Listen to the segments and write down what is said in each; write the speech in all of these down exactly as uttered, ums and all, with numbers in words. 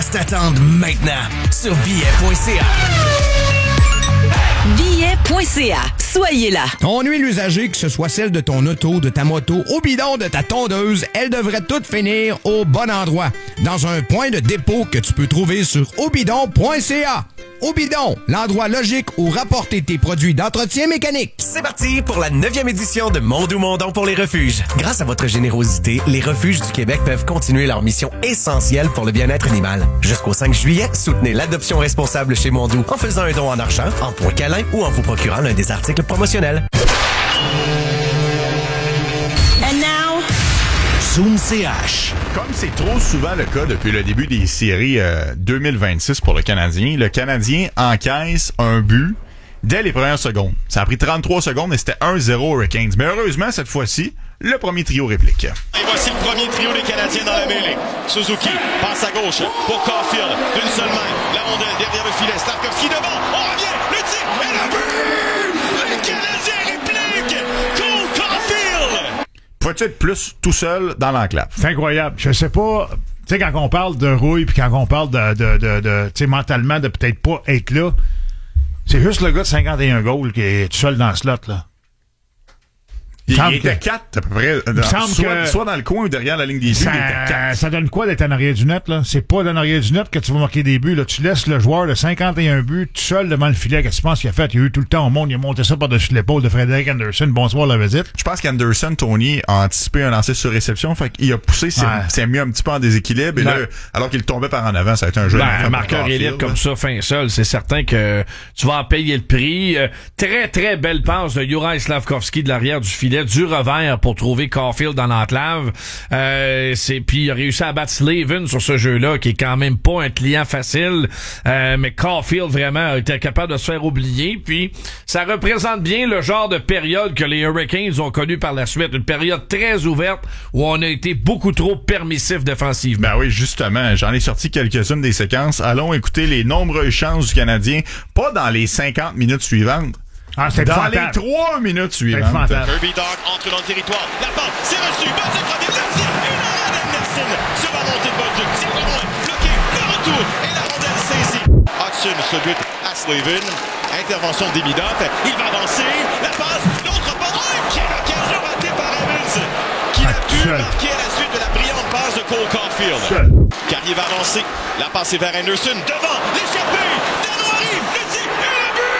T'attendent maintenant sur billet point c a. billet point c a. Soyez là. Ton huile usagée, que ce soit celle de ton auto, de ta moto, au bidon de ta tondeuse, elle devrait toutes finir au bon endroit. Dans un point de dépôt que tu peux trouver sur obidon point c a. Obidon, l'endroit logique où rapporter tes produits d'entretien mécanique. C'est parti pour la neuvième édition de Mondou Mondon pour les refuges. Grâce à votre générosité, les refuges du Québec peuvent continuer leur mission essentielle pour le bien-être animal. Jusqu'au cinq juillet, soutenez l'adoption responsable chez Mondou en faisant un don en argent, en points câlins ou en vous procurant l'un des articles promotionnels. And now, Zoom C H. Comme c'est trop souvent le cas depuis le début des séries euh, deux mille vingt-six pour le Canadien, le Canadien encaisse un but dès les premières secondes. Ça a pris trente-trois secondes et c'était un zéro Hurricanes. Mais heureusement, cette fois-ci, le premier trio réplique. Et voici le premier trio des Canadiens dans la mêlée. Suzuki passe à gauche pour Caulfield. D'une seule main, la rondelle derrière le filet. Slavkovski devant. On revient. Le tir et le but! Les Canadiens répliquent! Cole Caulfield! Faut-il être plus tout seul dans l'enclave? C'est incroyable. Je sais pas... Tu sais, quand on parle de rouille puis quand on parle de, de, de, de tu sais, mentalement, de peut-être pas être là, c'est juste le gars de cinquante et un goals qui est tout seul dans le slot, là. Il, il était que, quatre, à peu près. Dans, soit, que soit dans le coin ou derrière la ligne des buts, ça, il était quatre. Ça donne quoi d'être en arrière du net, là? C'est pas en arrière du net que tu vas marquer des buts, là. Tu laisses le joueur de cinquante et un buts tout seul devant le filet. Qu'est-ce que tu penses qu'il a fait? Il a eu tout le temps au monde. Il a monté ça par-dessus l'épaule de Frédéric Anderson. Bonsoir, la visite. Je pense qu'Anderson, Tony, a anticipé un lancer sur réception. Fait qu'il a poussé, c'est, ouais. c'est mis un petit peu en déséquilibre. Et là, alors qu'il tombait par en avant, ça a été un jeu. Ben, un marqueur élite comme ça, fin seul, c'est certain que tu vas en payer le prix. Euh, très, très belle passe de Juraj Slavkovski de l'arrière du filet, du revers pour trouver Caulfield dans l'enclave. Euh, c'est, puis il a réussi à battre Slavin sur ce jeu-là, qui est quand même pas un client facile. Euh, mais Caulfield, vraiment, a été capable de se faire oublier. Puis, ça représente bien le genre de période que les Hurricanes ont connu par la suite. Une période très ouverte où on a été beaucoup trop permissif défensivement. Ben oui, justement. J'en ai sorti quelques-unes des séquences. Allons écouter les nombreuses chances du Canadien. Pas dans les cinquante minutes suivantes. Ah, c'est dans fantastique. les trois minutes suivantes. Kirby Dog entre dans le territoire. La passe, c'est reçu. Bolduc revient. Le tir. Une arrêt d'Anderson sur la montée de Bolduc. Tire au loin. Bloqué. Le retour. Et la rondelle saisie. Hudson se bute à Slavin. Intervention d'Emidov. Il va avancer. La passe. L'autre passe. Oh, quelle occasion ratée par Evans. Qui a pu marquer à la suite de la brillante passe de Cole Caulfield. Carrier va avancer. La passe est vers Anderson. Devant. L'échappée. Dano arrive. Le tir. Et le but.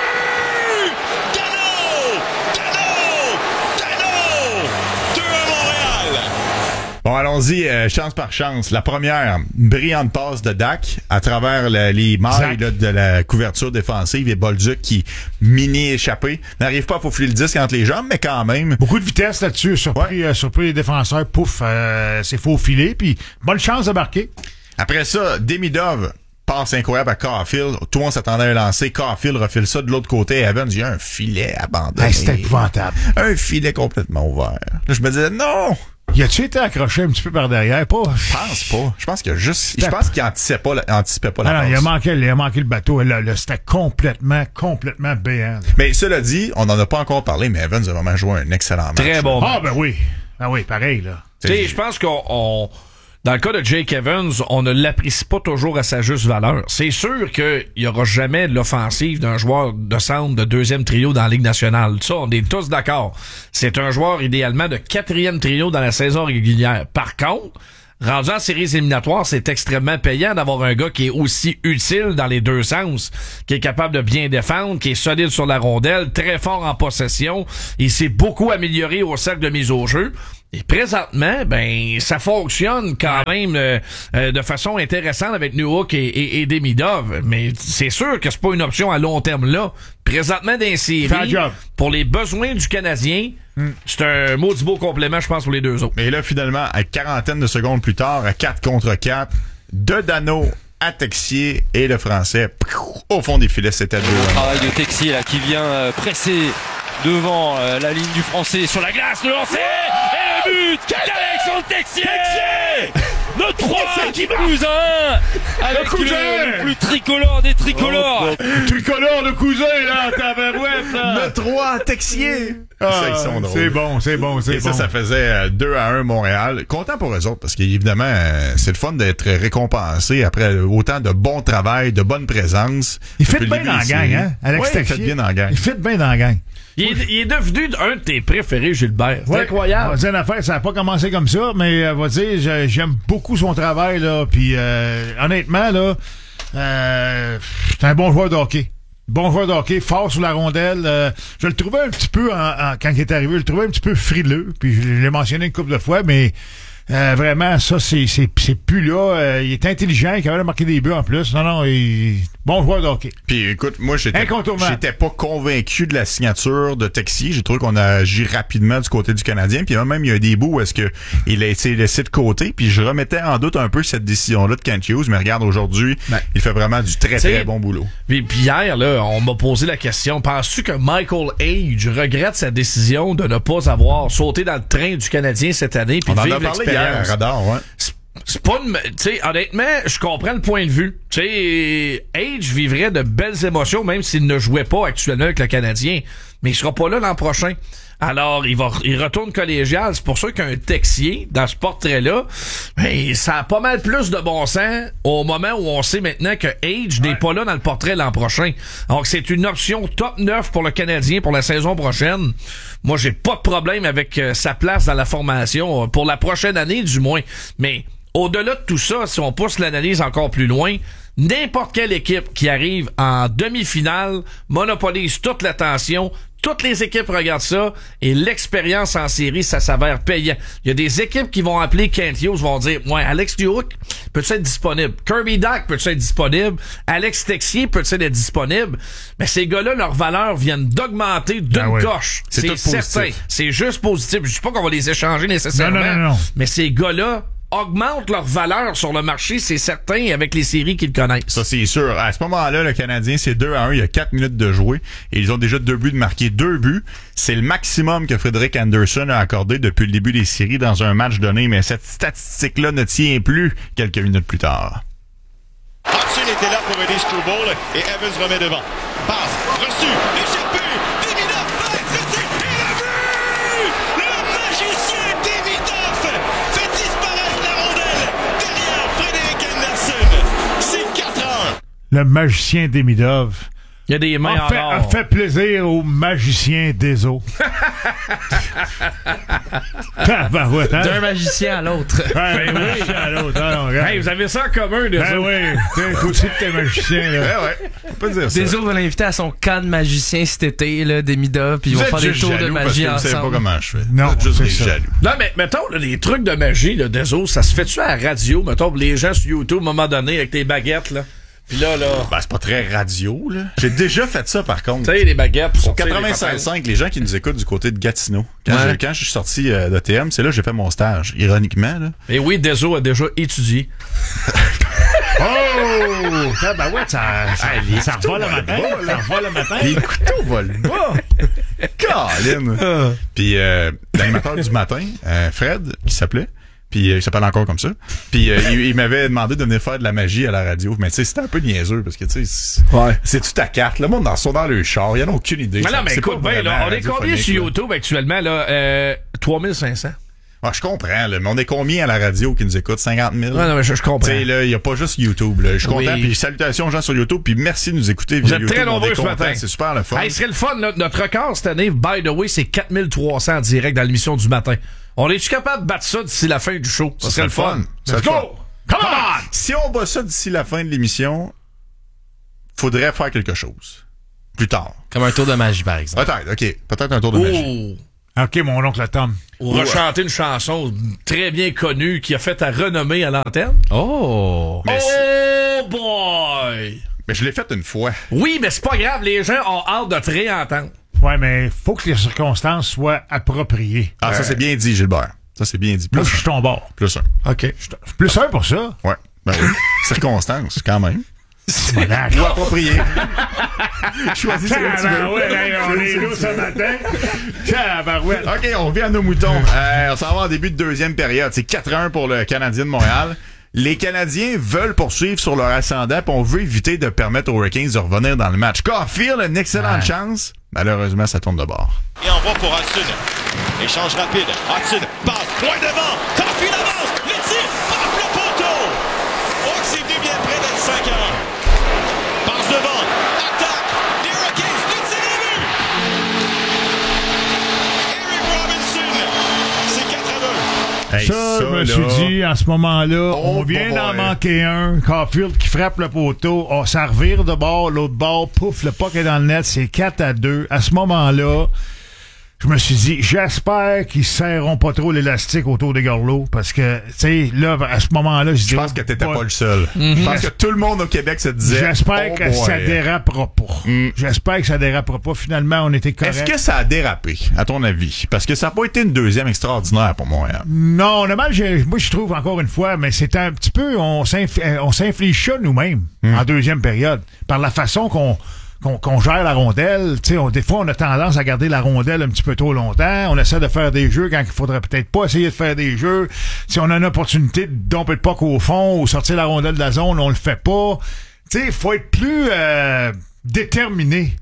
Bon, allons-y, euh, chance par chance. La première, brillante passe de Dak à travers le, les mailles là, de la couverture défensive et Bolduc qui, mini-échappé, n'arrive pas à faufiler le disque entre les jambes, mais quand même. Beaucoup de vitesse là-dessus, surpris, ouais. euh, surpris les défenseurs, pouf, euh, c'est faufilé, puis bonne chance de marquer. Après ça, Demidov, passe incroyable à Caulfield. Tout le monde s'attendait à un lancer. Caulfield refile ça de l'autre côté. Evans, il y a un filet abandonné. Hey, c'était épouvantable. Un filet complètement ouvert. Là, je me disais, non! Y a-tu été accroché un petit peu par derrière? Pas? Je pense pas. Je pense que juste, je pense qu'il anticipait pas, la, anticipait pas la ah passe. Non, il a manqué, il a manqué le bateau. Là, là, c'était complètement, complètement béant. Mais cela dit, on n'en a pas encore parlé, mais Evans a vraiment joué un excellent match. Très bon match. Ah, ben oui. Ah oui, pareil, là. Tu sais, je pense qu'on, on, dans le cas de Jake Evans, on ne l'apprécie pas toujours à sa juste valeur. C'est sûr qu'il y aura jamais de l'offensive d'un joueur de centre de deuxième trio dans la Ligue nationale. Ça, on est tous d'accord. C'est un joueur idéalement de quatrième trio dans la saison régulière. Par contre, rendu en séries éliminatoires, c'est extrêmement payant d'avoir un gars qui est aussi utile dans les deux sens, qui est capable de bien défendre, qui est solide sur la rondelle, très fort en possession. Il s'est beaucoup amélioré au cercle de mise au jeu. Et présentement, ben, ça fonctionne quand même euh, euh, de façon intéressante avec Newhook et, et, et Demidov. Mais c'est sûr que c'est pas une option à long terme là. Présentement dans les séries, pour les besoins du Canadien, mm. c'est un maudit beau complément, je pense, pour les deux autres. Et là, finalement, à quarantaine de secondes plus tard, à quatre contre quatre, de Dano à Texier et le Français, au fond des filets, c'était deux. Le travail de Texier là, qui vient euh, presser devant euh, la ligne du Français sur la glace, le lancer et le but d'Alexandre Texier. Texier Le trois qui pousse à un avec Le cousin! le, le plus tricolore des tricolores. Oh, oh. Tricolore, le cousin, là, tabarouette, là. Le trois, Texier. Ah, Ça, ils sont drôles. c'est bon, c'est bon, c'est Et bon. ça, ça faisait euh, deux à un Montréal. Content pour eux autres, parce qu'évidemment, euh, c'est le fun d'être récompensé après autant de bon travail, de bonne présence. Il fit Depuis le bien début dans la des gang, séries. hein? Alex Ouais, il Texier. fit bien dans la gang. Il fit bien dans la gang. Il est, il est devenu un de tes préférés, Gilbert. C'est Ouais. On va incroyable. dire une affaire, ça n'a pas commencé comme ça, mais euh, on va dire, je- j'aime beaucoup son travail, là. Puis, euh, honnêtement, là, euh, c'est un bon joueur de hockey. Bon joueur de hockey, fort sur la rondelle. Euh, je le trouvais un petit peu, en, en- quand il est arrivé, je le trouvais un petit peu frileux. Puis, je l'ai mentionné une couple de fois, mais euh, vraiment, ça, c'est, c'est, c'est plus là. Euh, il est intelligent, il est capable de marquer des buts en plus. Non, non, il, bon joueur de hockey. Puis écoute, moi j'étais Incontournable. j'étais pas convaincu de la signature de Texier. J'ai trouvé qu'on a agi rapidement du côté du Canadien. Puis même il y a des bouts où est-ce que il a été laissé de côté. Puis je remettais en doute un peu cette décision-là de Kent Hughes. Mais regarde aujourd'hui, Ben, il fait vraiment du très t'sais, très bon boulot. Puis, puis hier, là, on m'a posé la question, penses-tu que Michael Age regrette sa décision de ne pas avoir sauté dans le train du Canadien cette année puis On de en a vivre parlé hier, l'expérience? Radar, ouais. C'est- C'est pas une... Tu sais, honnêtement, je comprends le point de vue. Tu sais, Age vivrait de belles émotions même s'il ne jouait pas actuellement avec le Canadien. Mais il sera pas là l'an prochain. Alors, il va, il retourne collégial. C'est pour ça qu'un Texier, dans ce portrait-là, ben, ça a pas mal plus de bon sens au moment où on sait maintenant que Age n'est pas là dans le portrait l'an prochain. Donc, c'est une option top neuf pour le Canadien pour la saison prochaine. Moi, j'ai pas de problème avec euh, sa place dans la formation, euh, pour la prochaine année du moins. Mais au-delà de tout ça, si on pousse l'analyse encore plus loin, n'importe quelle équipe qui arrive en demi-finale monopolise toute l'attention. Toutes les équipes regardent ça et l'expérience en série, ça s'avère payant. Il y a des équipes qui vont appeler Kent Hughes, vont dire « Ouais, Alex Newhook peut-tu être disponible? Kirby Dach peut-tu être disponible? Alex Texier peut-tu être disponible? » Mais ces gars-là, leurs valeurs viennent d'augmenter d'une Ah ouais. coche. C'est C'est tout positif. certain. C'est juste positif. Je dis pas qu'on va les échanger nécessairement. Non, non, non, non. Mais ces gars-là augmentent leur valeur sur le marché, c'est certain, avec les séries qu'ils connaissent. Ça, c'est sûr. À ce moment-là, le Canadien, c'est deux à un. Il y a quatre minutes de jouer. Et ils ont déjà deux buts de marquer. Deux buts. C'est le maximum que Frederik Andersen a accordé depuis le début des séries dans un match donné. Mais cette statistique-là ne tient plus quelques minutes plus tard. Hudson était là pour aider Struble et Evans remet devant. Passe, reçu, échappé, Demidov, fait, et le but! Le magicien Demidov fait disparaître la rondelle derrière Frederik Andersen. C'est quatre à un. Le magicien Demidov. Il y a des mains A en fait, or. a fait plaisir au magicien des eaux. Tabarouette, hein? D'un magicien à l'autre. Ben oui, à l'autre. Ah non, regarde. Hey, vous avez ça en commun, les Ben autres. oui, t'es toi aussi t'es magicien, là. Ouais, ouais. On peut dire ça. Des autres vont l'inviter à son camp de magicien cet été, là, des Mida, puis ils Vous vont êtes faire des juste tours de jaloux parce magie que vous savez pas ensemble. comment je fais. Non, Vous êtes juste c'est des ça. jaloux. Non, mais mettons, là, les trucs de magie, là, des autres, ça se fait-tu à la radio, mettons, pour les gens sur YouTube, à un moment donné, avec tes baguettes, là? Puis là, là, Ben, c'est pas très radio, là. J'ai déjà fait ça, par contre. tu sais, les baguettes. Au sortir les quatre-vingt-seize patentes. cinq, les gens qui nous écoutent du côté de Gatineau. Quand, Ouais. je, quand je suis sorti euh, d'A T M, c'est là que j'ai fait mon stage. Ironiquement, là. Et oui, Deso a déjà étudié. Oh! Tabarouette, ça, ça, ça revole le matin. Ça revole le matin. Les couteaux volent bas. Colin. Puis euh, l'animateur du matin, euh, Fred, qui s'appelait, puis euh, il s'appelle encore comme ça. Puis euh, il, il m'avait demandé de venir faire de la magie à la radio. Mais tu sais, c'était un peu niaiseux parce que tu sais, c'est- Ouais. c'est tout à carte. Le monde dans sont dans le char, ils en ont aucune idée. Mais Ça- non, mais c'est écoute, pas ben, là, vraiment on est combien radiophonique, sur là. YouTube actuellement, là? Euh, trois mille cinq cents. Ah, je comprends, là, mais on est combien à la radio qui nous écoute? cinquante mille? Ouais, non, mais je, je comprends. Tu sais, là, il n'y a pas juste YouTube, là. Je suis Oui. content, puis salutations aux gens sur YouTube, puis merci de nous écouter Vous via êtes YouTube. très On nombreux est ce contents, matin. c'est super le fun. Hey, ce serait le fun, là, notre record cette année, by the way, c'est quatre mille trois cents en direct dans l'émission du matin. On est-tu capable de battre ça d'ici la fin du show? Ça serait le fun. Ça Let's serait le go! fun. Come on! Si on bat ça d'ici la fin de l'émission, faudrait faire quelque chose. Plus tard. Comme un tour de magie, par exemple. Peut-être, OK. Peut-être un tour de magie. Oh! OK, mon oncle Tom. Ou rechanter une chanson très bien connue qui a fait ta renommée à l'antenne. Oh! Mais, c'est- Oh boy! mais je l'ai fait une fois. Oui, mais c'est pas grave, les gens ont hâte de te réentendre. Ouais, mais faut que les circonstances soient appropriées. Ah, ça c'est bien dit, Gilbert. Ça c'est bien dit. Moi, Plus je suis ton bord. un. Plus un. OK. Plus un pour ça. Ouais. Ben oui. Circonstances, quand même. Malade. Ou approprié. Choisis ce que tu veux. Tabarouette, hey, on est là ce matin. Tabarouette. OK, on revient à nos moutons. Euh, on s'en va en début de deuxième période. C'est quatre à un pour le Canadien de Montréal. les Canadiens veulent poursuivre sur leur ascendant, puis on veut éviter de permettre aux Hurricanes de revenir dans le match. Caulfield, une excellente ouais. chance. Malheureusement, ça tourne de bord. Et envoie pour Hudson. Échange rapide. Hudson passe loin devant. Caulfield avance. Le tir frappe le poteau. Oh, c'est venu bien près d'être cinq heures. Passe devant. Attaque. Les Hurricanes. Le tir est vu. Eric Robinson. C'est quatre à deux. Hey, ça, ça, je me là, suis dit, en ce moment-là, oh, on vient d'en manquer un. Caulfield qui frappe le poteau. Oh, ça revire de bord, l'autre bord. Pouf, le puck est dans le net. C'est quatre à deux. À ce moment-là, je me suis dit, j'espère qu'ils serreront pas trop l'élastique autour des gorlots. Parce que, tu sais, là, à ce moment-là, je dis. Je pense que t'étais pas, pas le seul. Mm-hmm. Je pense que tout le monde au Québec se disait. J'espère oh que boy. ça dérapera pas. Mm. J'espère que ça dérapera pas. Finalement, on était correct. Est-ce que ça a dérapé, à ton avis? Parce que ça n'a pas été une deuxième extraordinaire pour moi. Hein. Non, on a mal, moi, je trouve, encore une fois, mais c'est un petit peu, on s'inflige ça nous-mêmes, mm. en deuxième période. Par la façon qu'on, Qu'on, qu'on gère la rondelle. Tu sais, on, des fois, on a tendance à garder la rondelle un petit peu trop longtemps. On essaie de faire des jeux quand il faudrait peut-être pas essayer de faire des jeux. Si on a une opportunité de domper le puck au fond ou sortir la rondelle de la zone, on le fait pas. Tu sais, il faut être plus euh, déterminé.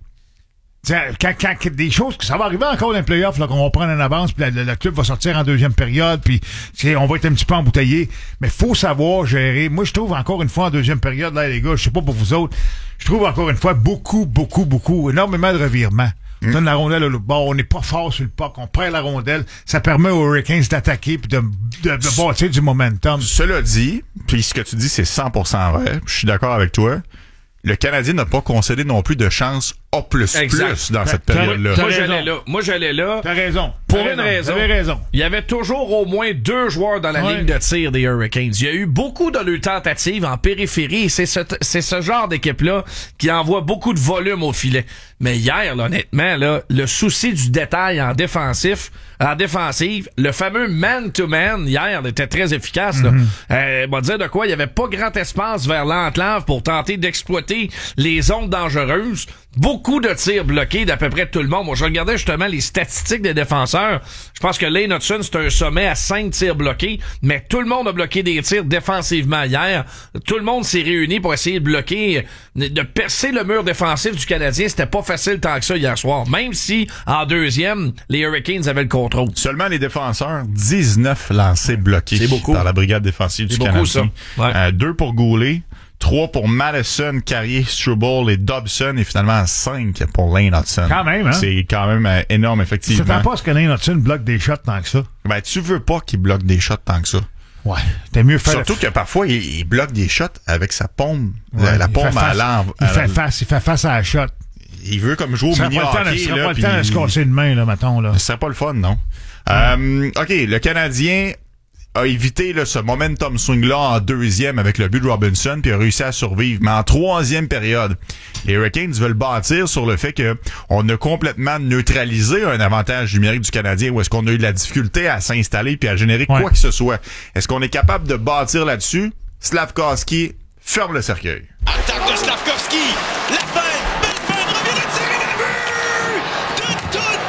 Quand, quand des choses, ça va arriver encore dans les playoffs, là, qu'on va prendre en avance, puis le club va sortir en deuxième période, puis on va être un petit peu embouteillé. Mais faut savoir gérer. Moi, je trouve encore une fois en deuxième période, là, les gars, je sais pas pour vous autres, je trouve encore une fois beaucoup, beaucoup, beaucoup, énormément de revirements. On mmh. donne la rondelle au bord, on n'est pas fort sur le puck, on perd la rondelle, ça permet aux Hurricanes d'attaquer puis de, de, de bâtir du momentum. Cela dit, puis ce que tu dis, c'est cent pour cent vrai, je suis d'accord avec toi. Le Canadien n'a pas concédé non plus de chance A plus plus dans cette période-là. Moi, j'allais là. Moi, j'allais là. T'as raison. Pour T'as une raison. raison. raison. Il y avait toujours au moins deux joueurs dans la ouais. ligne de tir des Hurricanes. Il y a eu beaucoup de leurs tentatives en périphérie et c'est ce, c'est ce genre d'équipe-là qui envoie beaucoup de volume au filet. Mais hier, là, honnêtement, là, le souci du détail en défensif, en défensive, le fameux man-to-man, hier, était très efficace. Là. Mm-hmm. Euh, on va dire de quoi, il y avait pas grand espace vers l'enclave pour tenter d'exploiter les zones dangereuses. Beaucoup de tirs bloqués d'à peu près tout le monde. Moi, je regardais justement les statistiques des défenseurs. Je pense que Lane Hudson, c'est un sommet à cinq tirs bloqués, mais tout le monde a bloqué des tirs défensivement hier. Tout le monde s'est réuni pour essayer de bloquer, de percer le mur défensif du Canadien. C'était pas facile tant que ça hier soir. Même si, en deuxième, les Hurricanes avaient le contrôle. Seulement les défenseurs, dix-neuf lancés bloqués. C'est beaucoup. Dans la brigade défensive du Canadien. C'est beaucoup, ça. Ouais. Euh, deux pour Goulet. Trois pour Madison, Carrier, Struble et Dobson et finalement cinq pour Lane Hudson. Quand même, hein? C'est quand même euh, énorme, effectivement. Tu t'attends pas à ce que Lane Hudson bloque des shots tant que ça? Ben, tu veux pas qu'il bloque des shots tant que ça. Ouais. T'es mieux faire. Surtout que parfois, il, il bloque des shots avec sa paume. Ouais, la paume à l'envers. Il fait face, il fait face à la shot. Il veut comme jouer au mini-hockey. Ce serait là, pas le temps de se casser une main, là, mettons, là. Ce serait pas le fun, non? Ouais. Euh, OK, le Canadien a évité là, ce momentum swing-là en deuxième avec le but de Robinson puis a réussi à survivre. Mais en troisième période, les Hurricanes veulent bâtir sur le fait que on a complètement neutralisé un avantage numérique du Canadien ou est-ce qu'on a eu de la difficulté à s'installer puis à générer ouais. quoi que ce soit. Est-ce qu'on est capable de bâtir là-dessus? Slafkovský ferme le cercueil. Attaque de Slafkovský! La fin! Belle fin! Revient le tir et le but! De toute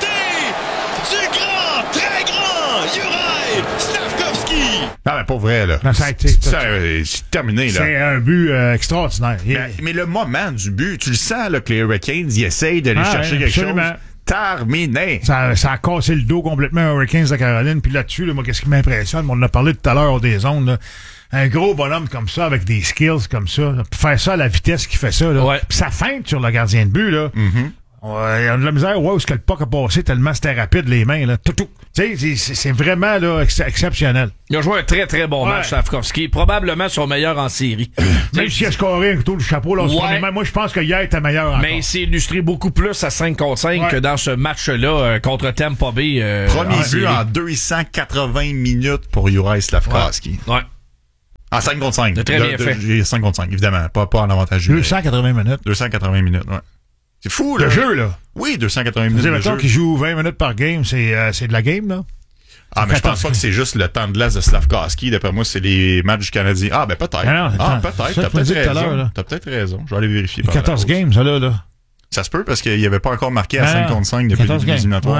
beauté! Du grand, très grand Juraj Slafkovský! Non, mais pas vrai, là. Non, ça a été, ça, c'est terminé, là. C'est un but euh, extraordinaire. Mais, mais le moment du but, tu le sens, là, que les Hurricanes, ils essayent d'aller ah, chercher ouais, quelque absolument. chose. Terminé. Ça, ça a cassé le dos complètement aux Hurricanes de Caroline. Puis là-dessus, là, moi, qu'est-ce qui m'impressionne? On en a parlé tout à l'heure des ondes, là. Un gros bonhomme comme ça, avec des skills comme ça, là, puis faire ça à la vitesse qu'il fait ça, là. Ouais. Puis ça feinte sur le gardien de but, là. Mm-hmm. Ouais, il y a de la misère, ouais, où est-ce que le puck a passé tellement c'était rapide, les mains, là. Tout, tout. Tu sais, c'est, c'est vraiment, là, ex- exceptionnel. Il a joué un très, très bon ouais. match, Slafkovský. Probablement son meilleur en série. Même s'il a scoré un couteau du chapeau, là, ouais. moi, je pense que hier était meilleur encore. Mais il s'est illustré beaucoup plus à cinq contre cinq ouais. que dans ce match-là, euh, contre Tampa Bay. Euh, Premier but en deux cent quatre-vingts minutes pour Juraj Slafkovský. Ouais. ouais. En cinq contre cinq. De très bien de, fait. De, cinq contre cinq, évidemment. Pas, pas en avantage. deux cent quatre-vingts minutes. deux cent quatre-vingts minutes, ouais. C'est fou, là. Le jeu, là. Oui, deux cent quatre-vingts minutes. Mettons qu'il joue vingt minutes par game, c'est, euh, c'est de la game, là. Ah, mais je pense pas que c'est juste le temps de glace de Slafkovský. D'après moi, c'est les matchs du Canadien. Ah, ben peut-être. Ah, non, ah peut-être. T'as peut-être raison. T'as peut-être raison. Je vais aller vérifier. quatorze games, ça, là, là. Ça se peut parce qu'il n'y avait pas encore marqué à cinq contre cinq depuis les éliminatoires.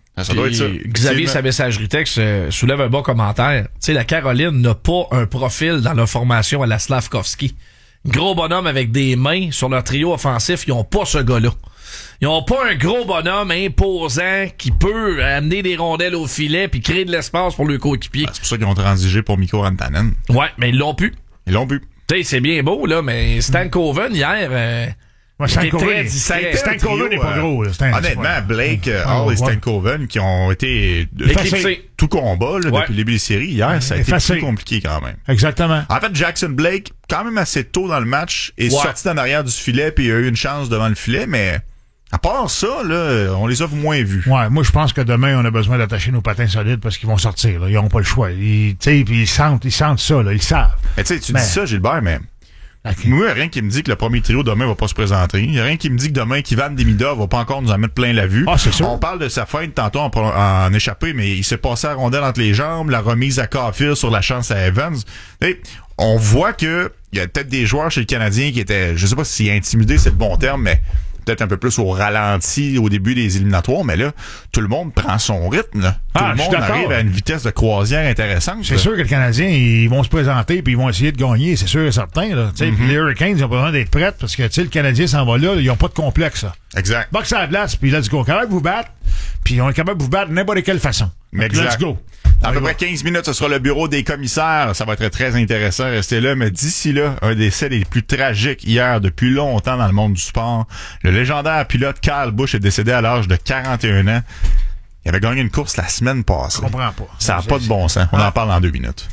Ça doit être ça. Xavier, sa messagerie texte euh, soulève un bon commentaire. Tu sais, la Caroline n'a pas un profil dans leur formation à la Slavkovski. Gros bonhomme avec des mains sur leur trio offensif, ils ont pas ce gars-là. Ils ont pas un gros bonhomme imposant qui peut amener des rondelles au filet puis créer de l'espace pour le coéquipier. Ah, c'est pour ça qu'ils ont transigé pour Mikko Rantanen. Ouais, mais ils l'ont pu. Ils l'ont pu. Tu sais, c'est bien beau, là, mais Stankoven, hier... Euh, Ouais, Stankoven, Stankoven n'est pas gros. Là. Euh, honnêtement, Blake, euh, Hall oh, et ouais. Stankoven qui ont été éclipsés tout combat là, ouais. depuis le début des séries. Hier, ça a été Effacé. plus compliqué quand même. Exactement. En fait, Jackson Blake, quand même assez tôt dans le match, est ouais. sorti en arrière du filet puis il a eu une chance devant le filet, mais à part ça, là, on les a moins vus. Ouais, moi je pense que demain on a besoin d'attacher nos patins solides parce qu'ils vont sortir. Là. Ils n'ont pas le choix. Ils, puis ils sentent, ils sentent ça. Là. Ils savent. Mais tu sais, tu mais... dis ça, Gilbert, mais okay. moi, il n'y a rien qui me dit que le premier trio demain va pas se présenter. Il n'y a rien qui me dit que demain, Kivan Demida va pas encore nous en mettre plein la vue. Ah, c'est sûr. On parle de sa feinte tantôt en, en échappé, mais il s'est passé à rondelle entre les jambes, la remise à Caulfield sur la chance à Evans. Et on voit que il y a peut-être des joueurs chez le Canadien qui étaient, je sais pas si intimidés, c'est le bon terme, mais peut-être un peu plus au ralenti au début des éliminatoires, mais là, tout le monde prend son rythme. Là. Tout Ah, le monde arrive à une vitesse de croisière intéressante. C'est là. sûr que le Canadien, ils vont se présenter puis ils vont essayer de gagner, c'est sûr et certain. Là. Mm-hmm. Les Hurricanes, ils ont besoin d'être prêts parce que le Canadien s'en va là, ils n'ont pas de complexe. Là. Exact. Box à la place, puis let's go. Capable de vous battre, puis on est capable de vous battre de n'importe quelle façon. Exact. Let's go. Dans à peu près quinze minutes, ce sera le bureau des commissaires. Ça va être très intéressant. Restez là. Mais d'ici là, un décès les plus tragiques hier depuis longtemps dans le monde du sport. Le légendaire pilote Kyle Busch est décédé à l'âge de quarante et un ans. Il avait gagné une course la semaine passée. Je comprends pas. Ça n'a pas de bon sens. On en parle dans deux minutes.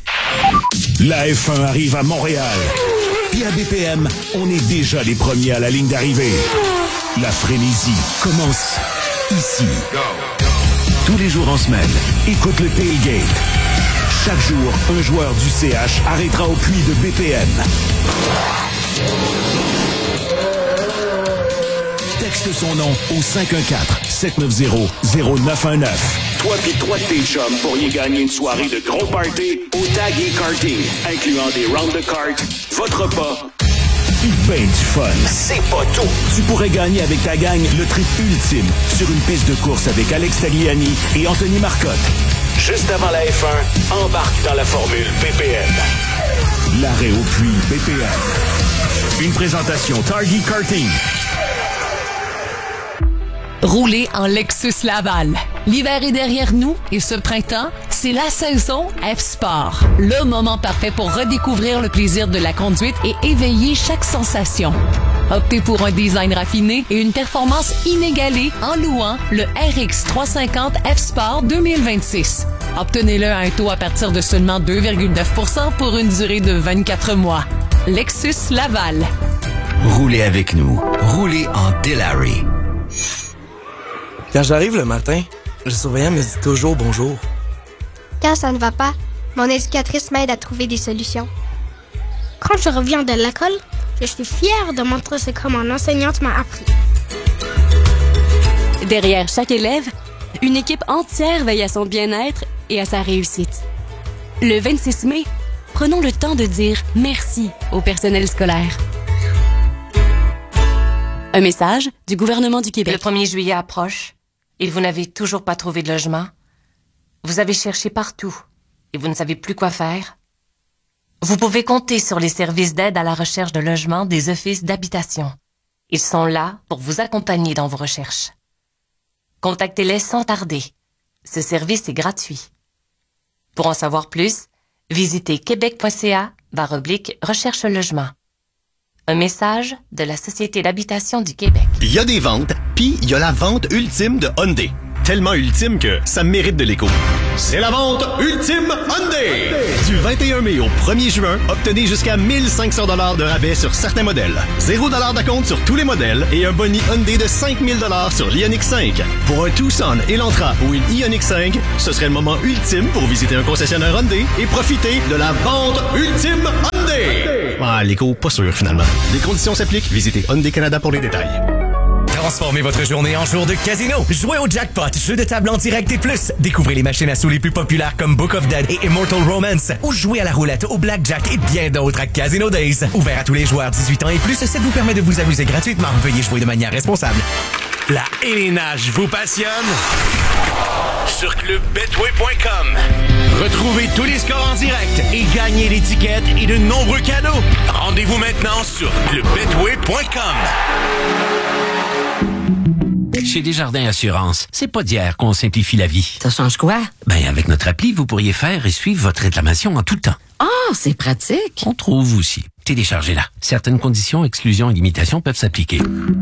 La F un arrive à Montréal. Puis à B P M, on est déjà les premiers à la ligne d'arrivée. La frénésie commence ici. Tous les jours en semaine, écoute le Tailgate. Chaque jour, un joueur du C H arrêtera au puits de B P M. Texte son nom au cinq un quatre, sept neuf zéro, zéro neuf un neuf. Toi pis trois de tes chums pourriez gagner une soirée de gros party au Tag et Karting, incluant des rounds de kart, votre repas, puis ben du fun. C'est pas tout! Tu pourrais gagner avec ta gang le trip ultime sur une piste de course avec Alex Tagliani et Anthony Marcotte. Juste avant la F un, embarque dans la formule B P M. L'arrêt au puits B P M. Une présentation Target Karting. Rouler en Lexus Laval. L'hiver est derrière nous et ce printemps, c'est la saison F-Sport. Le moment parfait pour redécouvrir le plaisir de la conduite et éveiller chaque sensation. Optez pour un design raffiné et une performance inégalée en louant le R X trois cent cinquante F-Sport deux mille vingt-six. Obtenez-le à un taux à partir de seulement deux virgule neuf pour cent pour une durée de vingt-quatre mois. Lexus Laval. Roulez avec nous. Roulez en Delary. Quand j'arrive le matin, le surveillant me dit toujours bonjour. Quand ça ne va pas, mon éducatrice m'aide à trouver des solutions. Quand je reviens de l'école, je suis fière de montrer ce que mon enseignante m'a appris. Derrière chaque élève, une équipe entière veille à son bien-être et à sa réussite. Le vingt-six mai, prenons le temps de dire merci au personnel scolaire. Un message du gouvernement du Québec. Le premier juillet approche et vous n'avez toujours pas trouvé de logement. Vous avez cherché partout et vous ne savez plus quoi faire. Vous pouvez compter sur les services d'aide à la recherche de logement des offices d'habitation. Ils sont là pour vous accompagner dans vos recherches. Contactez-les sans tarder. Ce service est gratuit. Pour en savoir plus, visitez québec.ca barre oblique recherche logement. Un message de la Société d'habitation du Québec. Il y a des ventes, puis il y a la vente ultime de Hyundai. Tellement ultime que ça mérite de l'écho. C'est la vente ultime Hyundai! Du vingt et un mai au premier juin, obtenez jusqu'à mille cinq cents dollars de rabais sur certains modèles. zéro dollar d'acompte sur tous les modèles et un boni Hyundai de cinq mille dollars sur l'Ioniq cinq. Pour un Tucson, Elantra ou une Ioniq cinq, ce serait le moment ultime pour visiter un concessionnaire Hyundai et profiter de la vente ultime Hyundai! Ah, l'écho, pas sûr finalement. Les conditions s'appliquent. Visitez Hyundai Canada pour les détails. Transformez votre journée en jour de casino. Jouez au jackpot, jeu de table en direct et plus. Découvrez les machines à sous les plus populaires comme Book of Dead et Immortal Romance. Ou jouez à la roulette, au blackjack et bien d'autres à Casino Days. Ouvert à tous les joueurs dix-huit ans et plus, ça vous permet de vous amuser gratuitement. Veuillez jouer de manière responsable. La élénage vous passionne? sur club betway point com. Retrouvez tous les scores en direct et gagnez l'étiquette et de nombreux cadeaux. Rendez-vous maintenant sur club betway point com. Chez Desjardins Assurance, c'est pas d'hier qu'on simplifie la vie. Ça change quoi? Ben, avec notre appli, vous pourriez faire et suivre votre réclamation en tout temps. Ah, oh, c'est pratique. On trouve aussi. Téléchargez-la. Certaines conditions, exclusions et limitations peuvent s'appliquer.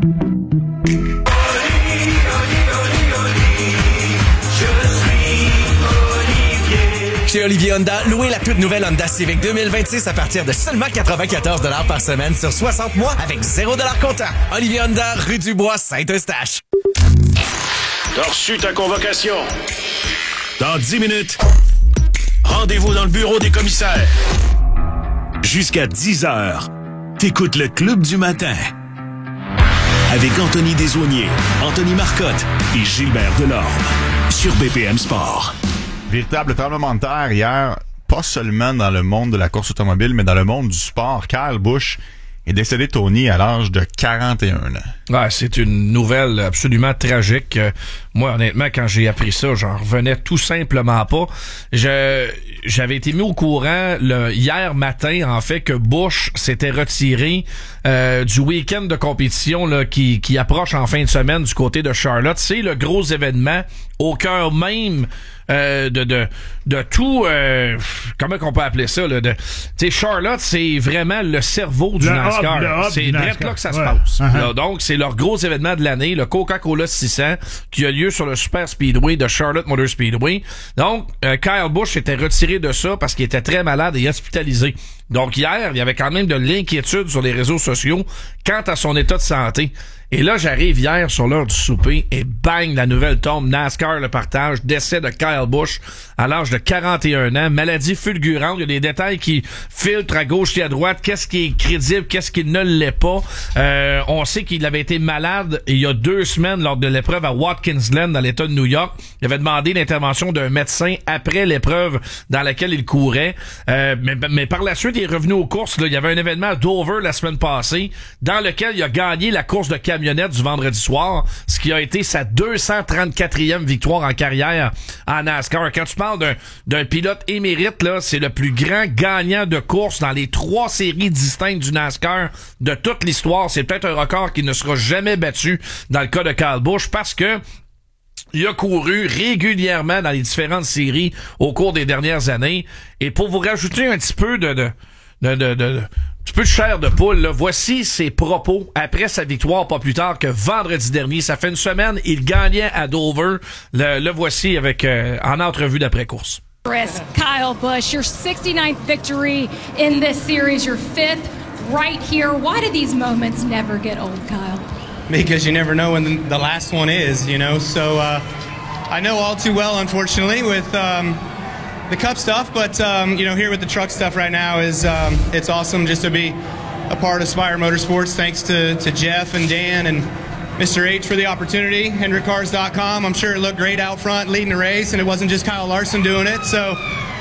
Chez Olivier Honda, louez la toute nouvelle Honda Civic deux mille vingt-six à partir de seulement quatre-vingt-quatorze dollars par semaine sur soixante mois avec zéro dollar comptant. Olivier Honda, rue du Bois, Saint-Eustache. T'as reçu ta convocation. Dans dix minutes, rendez-vous dans le bureau des commissaires. Jusqu'à dix heures, t'écoutes le Club du matin. Avec Anthony Desaulniers, Anthony Marcotte et Gilbert Delorme. Sur B P M Sport. Véritable tremblement de terre hier, pas seulement dans le monde de la course automobile, mais dans le monde du sport. Kyle Busch est décédé, Tony, à l'âge de quarante et un ans. Ouais, c'est une nouvelle absolument tragique. Moi, honnêtement, quand j'ai appris ça, j'en revenais tout simplement pas. Je, j'avais été mis au courant le, hier matin, en fait, que Busch s'était retiré euh, du week-end de compétition là, qui, qui approche en fin de semaine du côté de Charlotte. C'est le gros événement au cœur même Euh, de de de tout euh, comment qu'on peut appeler ça là, de tu sais Charlotte, c'est vraiment le cerveau du le NASCAR. hub, le hub c'est du direct NASCAR. là que ça Ouais. se passe. Uh-huh. Là, donc c'est leur gros événement de l'année, le Coca-Cola six cents qui a lieu sur le Super Speedway de Charlotte Motor Speedway. Donc euh, Kyle Busch était retiré de ça parce qu'il était très malade et hospitalisé. Donc hier, il y avait quand même de l'inquiétude sur les réseaux sociaux quant à son état de santé. Et là, j'arrive hier sur l'heure du souper et bang, la nouvelle tombe. NASCAR le partage. Décès de Kyle Busch à l'âge de quarante et un ans. Maladie fulgurante. Il y a des détails qui filtrent à gauche et à droite. Qu'est-ce qui est crédible? Qu'est-ce qui ne l'est pas? Euh, on sait qu'il avait été malade il y a deux semaines lors de l'épreuve à Watkins Glen dans l'État de New York. Il avait demandé l'intervention d'un médecin après l'épreuve dans laquelle il courait. Euh, mais, mais par la suite, il est revenu aux courses. Là. Il y avait un événement à Dover la semaine passée dans lequel il a gagné la course de camionnette du vendredi soir, ce qui a été sa deux cent trente-quatrième victoire en carrière en NASCAR. Quand tu parles d'un, d'un pilote émérite, là, c'est le plus grand gagnant de course dans les trois séries distinctes du NASCAR de toute l'histoire. C'est peut-être un record qui ne sera jamais battu dans le cas de Kyle Busch parce que il a couru régulièrement dans les différentes séries au cours des dernières années. Et pour vous rajouter un petit peu de, de, de, de, de un petit peu de chair de poule, là, voici ses propos après sa victoire pas plus tard que vendredi dernier. Ça fait une semaine, il gagnait à Dover. Le, le voici avec euh, en entrevue d'après-course. Kyle Busch, your sixty-ninth victory in this series, your fifth right here. Why do these moments never get old, Kyle? Because you never know when the, the last one is, you know. So uh, I know all too well, unfortunately, with um, the Cup stuff. But um, you know, here with the truck stuff right now is um, it's awesome just to be a part of Spire Motorsports. Thanks to, to Jeff and Dan and Mister H for the opportunity. Hendrick Cars dot com. I'm sure it looked great out front leading the race, and it wasn't just Kyle Larson doing it. So.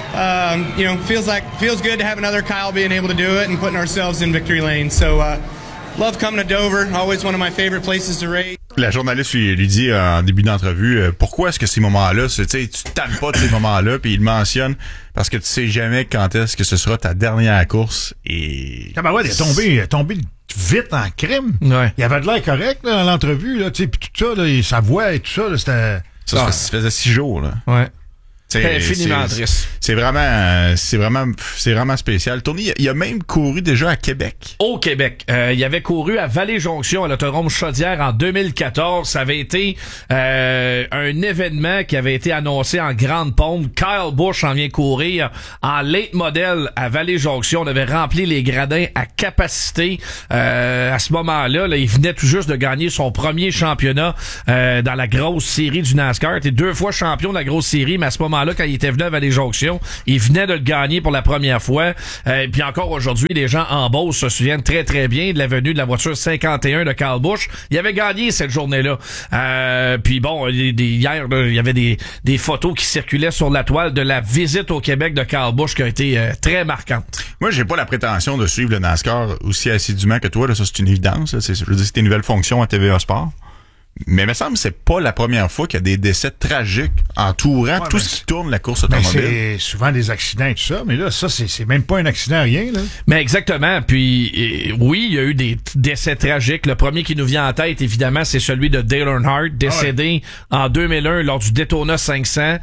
Um, you know, feels like feels good to have another Kyle being able to do it and putting ourselves in victory lane. So. Uh, Love coming to Dover. Always one of my favorite places to race. La journaliste lui, lui dit euh, en début d'entrevue euh, pourquoi est-ce que ces moments-là, tu sais, tu tannes pas de ces moments-là, puis il mentionne parce que tu sais jamais quand est-ce que ce sera ta dernière course et. Ah ben ouais, il est tombé, il est tombé vite en crime. Ouais. Il avait de l'air correct là, dans l'entrevue, là, tu sais, puis tout ça, là, et sa voix et tout ça, là, c'était. Ça, ça, ça faisait six jours là. Ouais. C'est infiniment c'est, triste. C'est vraiment, c'est vraiment, c'est vraiment spécial. Tony, il a même couru déjà à Québec. Au Québec, euh, il avait couru à Vallée-Jonction à l'autodrome Chaudière en deux mille quatorze. Ça avait été euh, un événement qui avait été annoncé en grande pompe. Kyle Busch en vient courir en late model à Vallée-Jonction. On avait rempli les gradins à capacité. Euh, à ce moment-là, là, il venait tout juste de gagner son premier championnat euh, dans la grosse série du NASCAR. Il était deux fois champion de la grosse série, mais à ce moment-là, quand il était venu à Vallée-Jonction, il venait de le gagner pour la première fois. Euh, puis encore aujourd'hui, les gens en Beauce se souviennent très très bien de la venue de la voiture cinquante et un de Kyle Busch. Il avait gagné cette journée-là. Euh, puis bon, des, des, hier, là, il y avait des, des photos qui circulaient sur la toile de la visite au Québec de Kyle Busch qui a été euh, très marquante. Moi, j'ai pas la prétention de suivre le NASCAR aussi assidûment que toi. Là, ça, c'est une évidence. Là. C'est, je veux dire, c'est une nouvelle fonction à T V A Sport. Mais il me semble que c'est pas la première fois qu'il y a des décès tragiques entourant Ouais, tout mais ce qui tourne la course Ben, automobile. c'est souvent des accidents et tout ça, mais là, ça, c'est, c'est même pas un accident, rien, là. Mais exactement. Puis, euh, oui, il y a eu des t- décès tragiques. Le premier qui nous vient en tête, évidemment, c'est celui de Dale Earnhardt, décédé ah ouais. en deux mille un lors du Daytona cinq cents.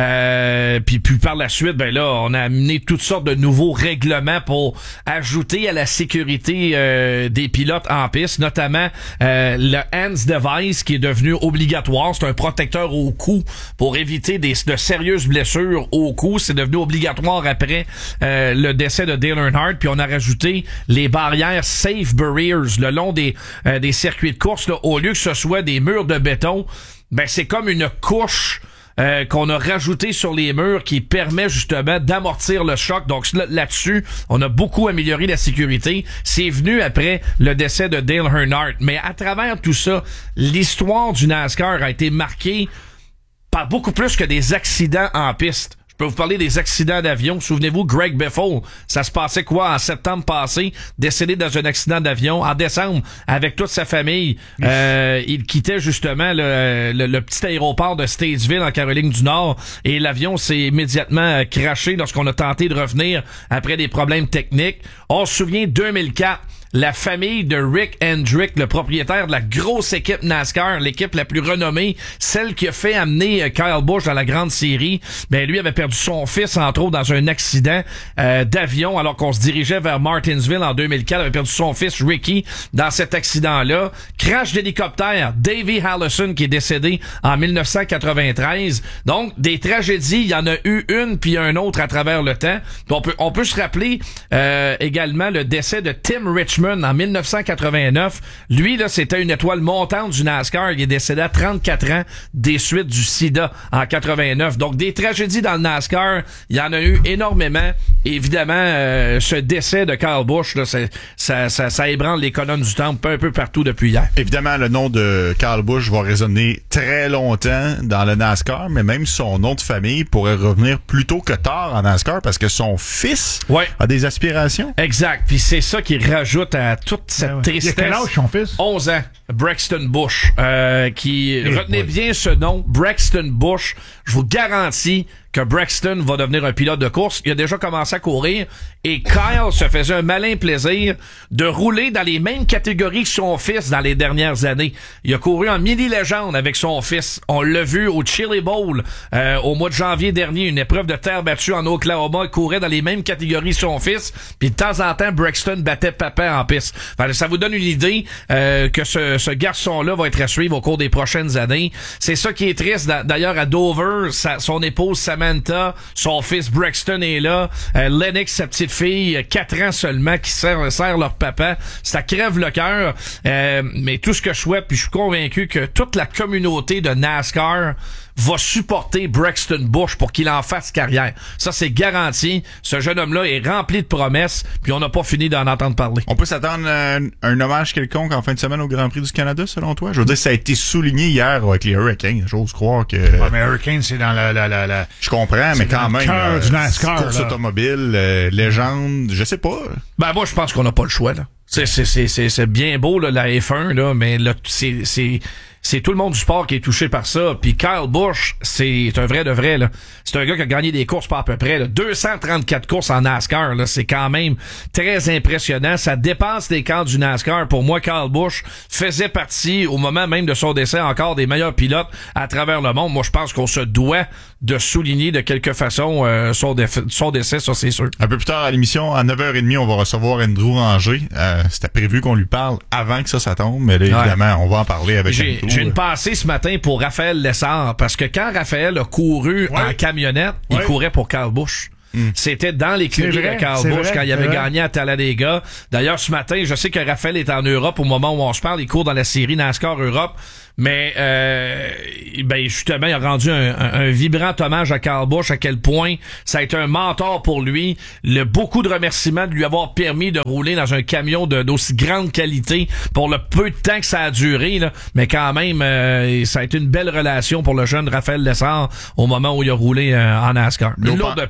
Euh, puis, puis par la suite, ben là, on a amené toutes sortes de nouveaux règlements pour ajouter à la sécurité euh, des pilotes en piste, notamment euh, le Hands Device qui est devenu obligatoire. C'est un protecteur au cou pour éviter des, de sérieuses blessures au cou. C'est devenu obligatoire après euh, le décès de Dale Earnhardt. Puis on a rajouté les barrières Safe Barriers le long des, euh, des circuits de course. Là, au lieu que ce soit des murs de béton, ben c'est comme une couche Euh, qu'on a rajouté sur les murs qui permet justement d'amortir le choc. Donc là, là-dessus, on a beaucoup amélioré la sécurité. C'est venu après le décès de Dale Earnhardt. Mais à travers tout ça, l'histoire du NASCAR a été marquée par beaucoup plus que des accidents en piste. Je peux vous parler des accidents d'avion. Souvenez-vous, Greg Biffle, ça se passait quoi en septembre passé, décédé dans un accident d'avion. En décembre, avec toute sa famille, euh, il quittait justement le, le, le petit aéroport de Statesville en Caroline du Nord et l'avion s'est immédiatement crashé lorsqu'on a tenté de revenir après des problèmes techniques. On se souvient deux mille quatre. La famille de Rick Hendrick, le propriétaire de la grosse équipe NASCAR, l'équipe la plus renommée, celle qui a fait amener Kyle Busch dans la grande série, ben lui avait perdu son fils, entre autres, dans un accident euh, d'avion, alors qu'on se dirigeait vers Martinsville en deux mille quatre, avait perdu son fils Ricky dans cet accident-là. Crash d'hélicoptère, Davey Allison qui est décédé en dix-neuf cent quatre-vingt-treize. Donc, des tragédies, il y en a eu une puis un autre à travers le temps. Puis on peut, on peut se rappeler euh, également le décès de Tim Richmond en dix-neuf cent quatre-vingt-neuf. Lui, là, c'était une étoile montante du NASCAR. Il est décédé à trente-quatre ans des suites du sida en quatre-vingt-neuf. Donc, des tragédies dans le NASCAR, il y en a eu énormément. Et évidemment, euh, ce décès de Kyle Busch, là, c'est, ça, ça, ça ébranle les colonnes du temple un peu partout depuis hier. Évidemment, le nom de Kyle Busch va résonner très longtemps dans le NASCAR, mais même son nom de famille pourrait revenir plus tôt que tard en NASCAR parce que son fils ouais. a des aspirations. Exact. Puis c'est ça qui rajoute à toute cette ouais, ouais. tristesse. Il a quel âge, son fils? onze ans. Braxton Busch. Euh, qui, Et retenez boy. bien ce nom, Braxton Busch. Je vous garantis que Braxton va devenir un pilote de course. Il a déjà commencé à courir et Kyle se faisait un malin plaisir de rouler dans les mêmes catégories que son fils dans les dernières années. Il a couru en mini-légende avec son fils. On l'a vu au Chili Bowl euh, au mois de janvier dernier, une épreuve de terre battue en Oklahoma. Il courait dans les mêmes catégories que son fils. Puis de temps en temps, Braxton battait papa en piste. Enfin, ça vous donne une idée euh, que ce, ce garçon-là va être à suivre au cours des prochaines années. C'est ça qui est triste. D'ailleurs, à Dover, sa, son épouse Samantha, son fils Braxton est là. Euh, Lennox, sa petite fille, quatre ans seulement, qui sert, sert leur papa. Ça crève le cœur. Euh, mais tout ce que je souhaite, puis je suis convaincu que toute la communauté de NASCAR va supporter Braxton Busch pour qu'il en fasse carrière. Ça, c'est garanti. Ce jeune homme-là est rempli de promesses, puis on n'a pas fini d'en entendre parler. On peut s'attendre à un, un hommage quelconque en fin de semaine au Grand Prix du Canada, selon toi? Je veux dire, ça a été souligné hier avec les Hurricanes. J'ose croire que... Ouais, mais Hurricanes, c'est dans la... la, la, la... Je comprends, mais quand même... Cœur euh, du NASCAR, course là. automobile, euh, légende, je sais pas. Ben, moi, je pense qu'on n'a pas le choix, là. C'est, c'est, c'est, c'est, c'est bien beau, là, la F un, là, mais là, c'est, c'est, c'est tout le monde du sport qui est touché par ça. Puis Kyle Busch, c'est un vrai de vrai, là. C'est un gars qui a gagné des courses pas à peu près, là. deux cent trente-quatre courses en NASCAR, là. C'est quand même très impressionnant. Ça dépasse les cadres du NASCAR. Pour moi, Kyle Busch faisait partie, au moment même de son décès, encore des meilleurs pilotes à travers le monde. Moi, je pense qu'on se doit de souligner de quelque façon euh, son, déf- son décès, ça c'est sûr. Un peu plus tard à l'émission, à neuf heures trente, on va recevoir Andrew Ranger. Euh, c'était prévu qu'on lui parle avant que ça, ça tombe, mais là, Ouais. évidemment, on va en parler avec J'ai, Andrew. j'ai une pensée ce matin pour Raphaël Lessard, parce que quand Raphaël a couru Ouais. en camionnette, Ouais. il courait pour Kyle Busch. Mm. C'était dans l'écurie C'est de vrai, Kyle c'est Busch vrai, quand il c'est avait vrai. gagné à Talladega. D'ailleurs, ce matin, je sais que Raphaël est en Europe au moment où on se parle. Il court dans la série NASCAR Europe. Mais euh, ben justement, il a rendu un, un, un vibrant hommage à Kyle Busch, à quel point ça a été un mentor pour lui. Le, beaucoup de remerciements de lui avoir permis de rouler dans un camion de, d'aussi grande qualité pour le peu de temps que ça a duré. Là. Mais quand même, euh, ça a été une belle relation pour le jeune Raphaël Lessard au moment où il a roulé euh, en NASCAR. Une Nos lourde pen- perte. Nos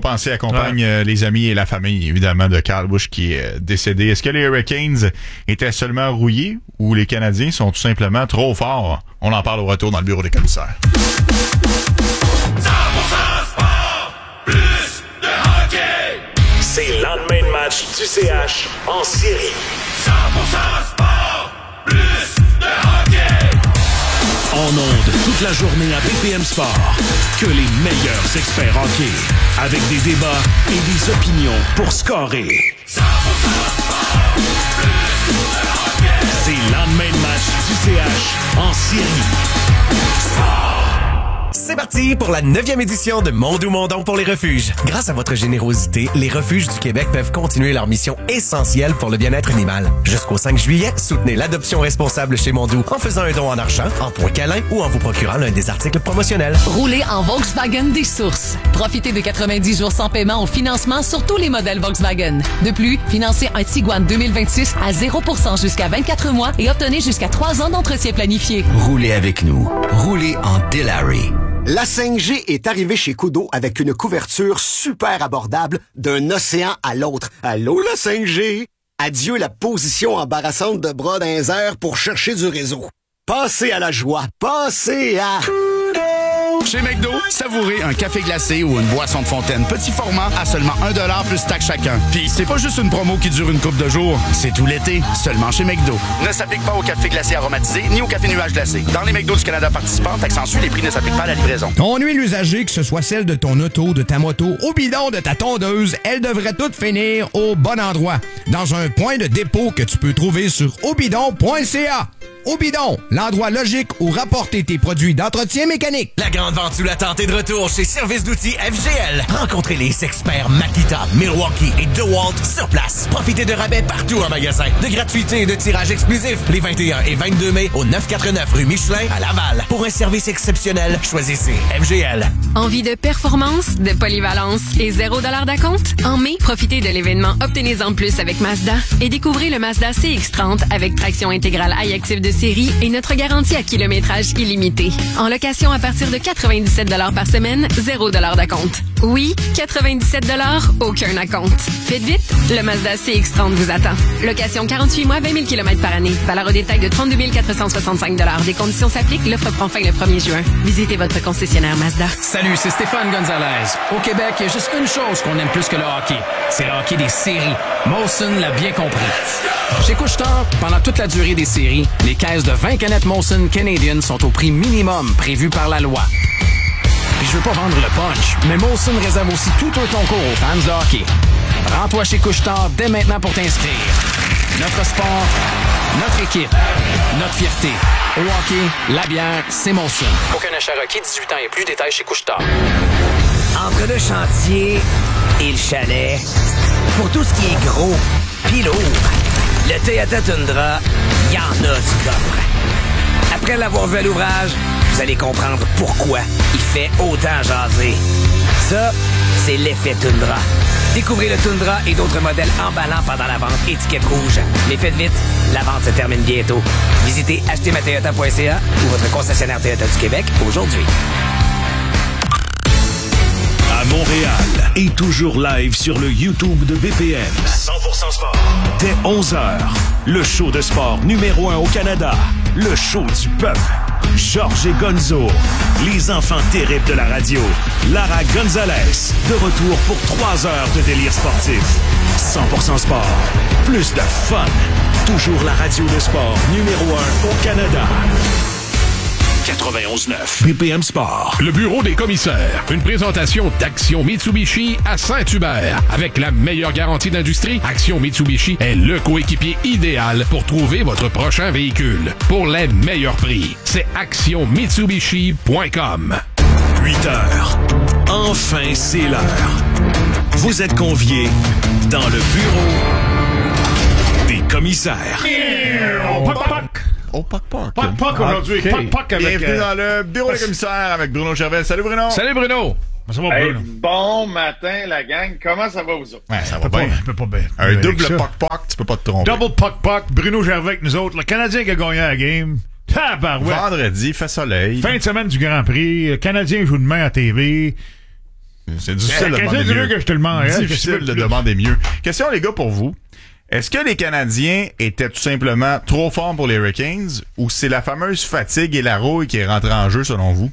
pensées accompagnent ouais. les amis et la famille, évidemment, de Kyle Busch qui est décédé. Est-ce que les Hurricanes étaient seulement rouillés ou les Canadiens sont tout simplement trop forts? On en parle au retour dans le bureau des commissaires. cent pour cent sport, plus de hockey. C'est le lendemain de match du C H en série. cent pour cent sport, plus de hockey. En ondes toute la journée à B P M Sport. Que les meilleurs experts hockey. Avec des débats et des opinions pour scorer. cent pour cent sport, plus de hockey. C'est le lendemain de match du C H en série. Sport. C'est parti pour la neuvième édition de Mondou Mondon pour les refuges. Grâce à votre générosité, les refuges du Québec peuvent continuer leur mission essentielle pour le bien-être animal. Jusqu'au cinq juillet, soutenez l'adoption responsable chez Mondou en faisant un don en argent, en points câlins ou en vous procurant l'un des articles promotionnels. Roulez en Volkswagen des sources. Profitez de quatre-vingt-dix jours sans paiement au financement sur tous les modèles Volkswagen. De plus, financez un Tiguan deux mille vingt-six à zéro pour cent jusqu'à vingt-quatre mois et obtenez jusqu'à trois ans d'entretien planifié. Roulez avec nous. Roulez en Delary. La cinq G est arrivée chez Kudo avec une couverture super abordable d'un océan à l'autre. Allô, la cinq G? Adieu la position embarrassante de bras dans les airs pour chercher du réseau. Passez à la joie. Passez à... Chez McDo, savourez un café glacé ou une boisson de fontaine petit format à seulement un dollar plus taxe chacun. Puis c'est pas juste une promo qui dure une couple de jours, c'est tout l'été, seulement chez McDo. Ne s'applique pas au café glacé aromatisé ni au café nuage glacé. Dans les McDo du Canada participants, taxe en sus, les prix ne s'appliquent pas à la livraison. Ton huile usagée, que ce soit celle de ton auto, de ta moto, au bidon de ta tondeuse, elle devrait toutes finir au bon endroit. Dans un point de dépôt que tu peux trouver sur obidon point c a. Obidon, l'endroit logique où rapporter tes produits d'entretien mécanique. La grande vente sous la tente est de retour chez Service d'outils F G L. Rencontrez les experts Makita, Milwaukee et DeWalt sur place. Profitez de rabais partout en magasin, de gratuités et de tirages exclusifs les vingt et un et vingt-deux mai au neuf cent quatre-vingt-neuf rue Michelin à Laval. Pour un service exceptionnel, choisissez F G L. Envie de performance, de polyvalence et zéro dollar d'acompte? En mai, profitez de l'événement Obtenez-en plus avec Mazda et découvrez le Mazda C X trente avec traction intégrale iActive de série et notre garantie à kilométrage illimité. En location à partir de quatre-vingt-dix-sept dollars par semaine, zéro dollar d'acompte. Oui, quatre-vingt-dix-sept dollars, aucun acompte. Faites vite, le Mazda C X trente vous attend. Location quarante-huit mois, vingt mille kilomètres par année. Valeur au détail de trente-deux mille quatre cent soixante-cinq dollars. Des conditions s'appliquent, l'offre prend fin le premier juin. Visitez votre concessionnaire Mazda. Salut, c'est Stéphane Gonzalez. Au Québec, il y a juste une chose qu'on aime plus que le hockey. C'est le hockey des séries. Molson l'a bien compris. Chez Couche-Tard, pendant toute la durée des séries, les caisses de vingt canettes Molson Canadian sont au prix minimum prévu par la loi. Puis je veux pas vendre le punch, mais Molson réserve aussi tout un concours aux fans de hockey. Rends-toi chez Couche-Tard dès maintenant pour t'inscrire. Notre sport, notre équipe, notre fierté. Au hockey, la bière, c'est Molson. Aucun achat requis, dix-huit ans et plus, détails chez Couche-Tard. Entre le chantier et le chalet, pour tout ce qui est gros pis lourd, le Toyota Tundra, il y en a du coffre. Après l'avoir vu à l'ouvrage, vous allez comprendre pourquoi il fait autant jaser. Ça, c'est l'effet Tundra. Découvrez le Tundra et d'autres modèles emballants pendant la vente étiquette rouge. Mais faites vite, la vente se termine bientôt. Visitez acheter ma toyota point c a ou votre concessionnaire Toyota du Québec aujourd'hui. À Montréal et toujours live sur le YouTube de B P M. cent pour cent sport. Dès onze heures, le show de sport numéro un au Canada. Le show du peuple. Georges et Gonzo. Les enfants terribles de la radio. Lara Gonzalez. De retour pour trois heures de délire sportif. cent pour cent sport. Plus de fun. Toujours la radio de sport numéro un au Canada. quatre-vingt-onze neuf B P M Sport. Le bureau des commissaires. Une présentation d'Action Mitsubishi à Saint-Hubert. Avec la meilleure garantie d'industrie, Action Mitsubishi est le coéquipier idéal pour trouver votre prochain véhicule. Pour les meilleurs prix, c'est action mitsubishi point com. huit heures. Enfin, c'est l'heure. Vous êtes conviés dans le bureau des commissaires. Oh, Puck Puck. Puck Puck aujourd'hui. Okay. Puck Puck avec... Bienvenue euh... dans le bureau des commissaires avec Bruno Gervais. Salut Bruno. Salut Bruno. Ça va, hey, Bruno? Bon matin la gang. Comment ça va vous autres? Ouais, ça va bien. Pas, pas bien. Un double Puck Puck, tu peux pas te tromper. Double Puck Puck. Bruno Gervais avec nous autres. Le Canadien qui a gagné la game. Tabarouette. Vendredi, fait soleil. Fin de semaine du Grand Prix. Le Canadien joue demain à T V. C'est difficile de demander mieux. Que je te le demande, hein? Difficile de demander mieux. Question, les gars, pour vous. Est-ce que les Canadiens étaient tout simplement trop forts pour les Hurricanes ou c'est la fameuse fatigue et la rouille qui est rentrée en jeu, selon vous?